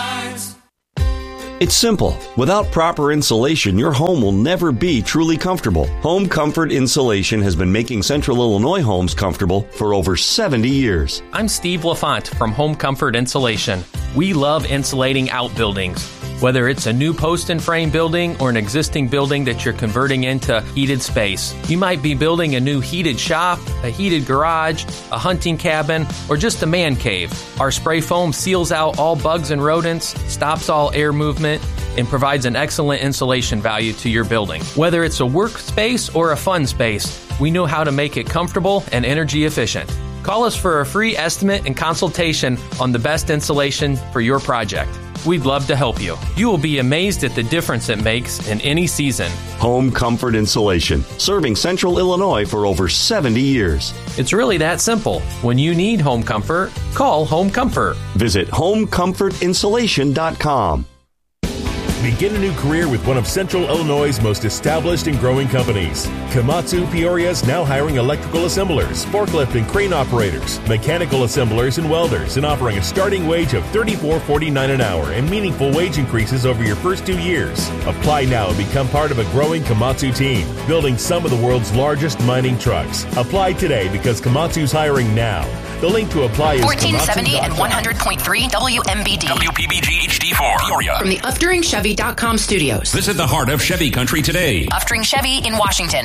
[SPEAKER 11] It's simple. Without proper insulation, your home will never be truly comfortable. Home Comfort Insulation has been making Central Illinois homes comfortable for over seventy years.
[SPEAKER 4] I'm Steve LaFont from Home Comfort Insulation. We love insulating outbuildings. Whether it's a new post and frame building or an existing building that you're converting into heated space. You might be building a new heated shop, a heated garage, a hunting cabin, or just a man cave. Our spray foam seals out all bugs and rodents, stops all air movement, and provides an excellent insulation value to your building. Whether it's a workspace or a fun space, we know how to make it comfortable and energy efficient. Call us for a free estimate and consultation on the best insulation for your project. We'd love to help you. You will be amazed at the difference it makes in any season.
[SPEAKER 11] Home Comfort Insulation, serving Central Illinois for over seventy years.
[SPEAKER 4] It's really that simple. When you need home comfort, call Home Comfort.
[SPEAKER 11] Visit home comfort insulation dot com.
[SPEAKER 14] Begin a new career with one of Central Illinois' most established and growing companies. Komatsu Peoria is now hiring electrical assemblers, forklift and crane operators, mechanical assemblers, and welders, and offering a starting wage of thirty-four forty-nine an hour and meaningful wage increases over your first two years. Apply now and become part of a growing Komatsu team, building some of the world's largest mining trucks. Apply today because Komatsu's hiring now. The link to apply is
[SPEAKER 15] fourteen seventy and one hundred point three W M B D.
[SPEAKER 13] W P B G H D four. Peoria.
[SPEAKER 15] From the Uftring Chevy dot com studios.
[SPEAKER 13] Visit the heart of Chevy country today.
[SPEAKER 15] Uftring Chevy in Washington.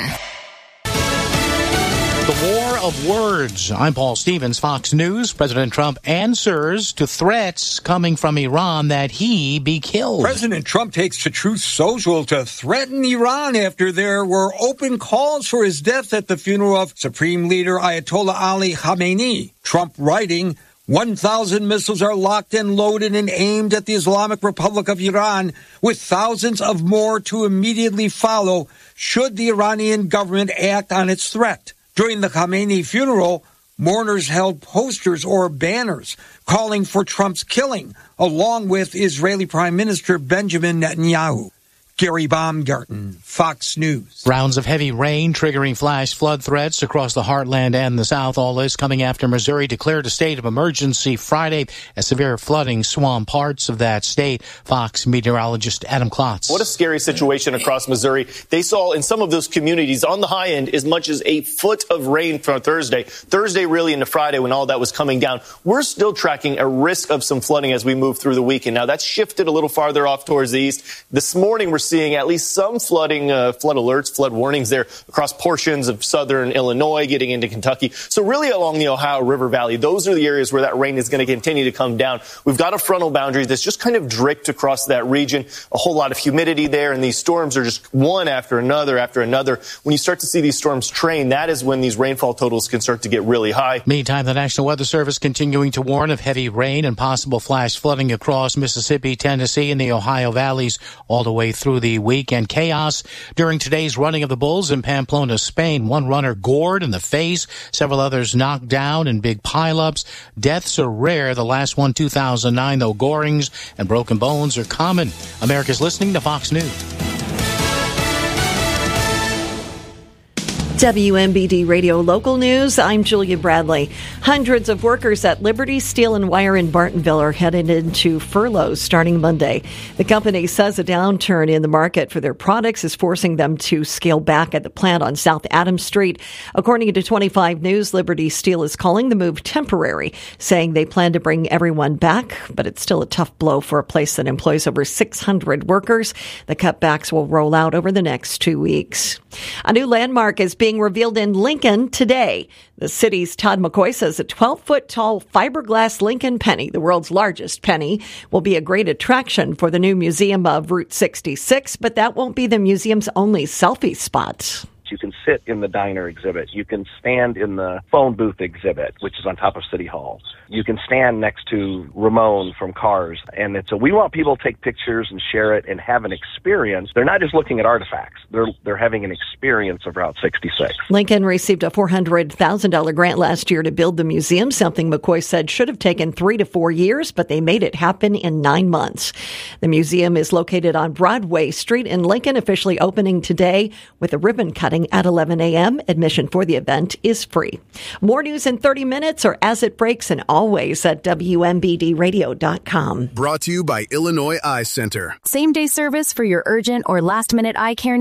[SPEAKER 16] The war of words. I'm Paul Stevens, Fox News. President Trump answers to threats coming from Iran that he be killed.
[SPEAKER 17] President Trump takes to Truth Social to threaten Iran after there were open calls for his death at the funeral of Supreme Leader Ayatollah Ali Khamenei. Trump writing, one thousand missiles are locked and loaded and aimed at the Islamic Republic of Iran, with thousands of more to immediately follow should the Iranian government act on its threat. During the Khamenei funeral, mourners held posters or banners calling for Trump's killing, along with Israeli Prime Minister Benjamin Netanyahu. Gary Baumgarten, Fox News.
[SPEAKER 16] Rounds of heavy rain triggering flash flood threats across the heartland and the South. All this coming after Missouri declared a state of emergency Friday as severe flooding swamped parts of that state. Fox meteorologist Adam Klotz.
[SPEAKER 18] What a scary situation across Missouri. They saw in some of those communities on the high end as much as a foot of rain for Thursday. Thursday really into Friday when all that was coming down. We're still tracking a risk of some flooding as we move through the weekend. Now that's shifted a little farther off towards the east. This morning we're seeing at least some flooding, uh, flood alerts, flood warnings there across portions of southern Illinois, getting into Kentucky. So really along the Ohio River Valley, those are the areas where that rain is going to continue to come down. We've got a frontal boundary that's just kind of draped across that region, a whole lot of humidity there, and these storms are just one after another after another. When you start to see these storms train, that is when these rainfall totals can start to get really high.
[SPEAKER 16] Meantime, the National Weather Service continuing to warn of heavy rain and possible flash flooding across Mississippi, Tennessee, and the Ohio valleys all the way through through the weekend. Chaos during today's running of the bulls in Pamplona, Spain. One runner gored in the face, several others knocked down in big pileups. Deaths are rare. The last one, two thousand nine, though gorings and broken bones are common. America's listening to Fox News.
[SPEAKER 10] W M B D Radio Local News, I'm Julia Bradley. Hundreds of workers at Liberty Steel and Wire in Bartonville are headed into furloughs starting Monday. The company says a downturn in the market for their products is forcing them to scale back at the plant on South Adams Street. According to twenty-five News, Liberty Steel is calling the move temporary, saying they plan to bring everyone back, but it's still a tough blow for a place that employs over six hundred workers. The cutbacks will roll out over the next two weeks. A new landmark is being revealed in Lincoln today. The city's Todd McCoy says a twelve-foot tall fiberglass Lincoln penny, the world's largest penny, will be a great attraction for the new Museum of Route sixty-six, but that won't be the museum's only selfie spot.
[SPEAKER 19] You can sit in the diner exhibit. You can stand in the phone booth exhibit, which is on top of City Hall. You can stand next to Ramon from Cars. And it's a, we want people to take pictures and share it and have an experience. They're not just looking at artifacts. They're they're having an experience of Route sixty-six.
[SPEAKER 10] Lincoln received a four hundred thousand dollars grant last year to build the museum, something McCoy said should have taken three to four years, but they made it happen in nine months. The museum is located on Broadway Street in Lincoln, officially opening today with a ribbon cutting at eleven a.m. Admission for the event is free. More news in thirty minutes or as it breaks, and always at W M B D radio dot com.
[SPEAKER 25] Brought to you by Illinois Eye Center.
[SPEAKER 20] Same day service for your urgent or last minute eye care needs.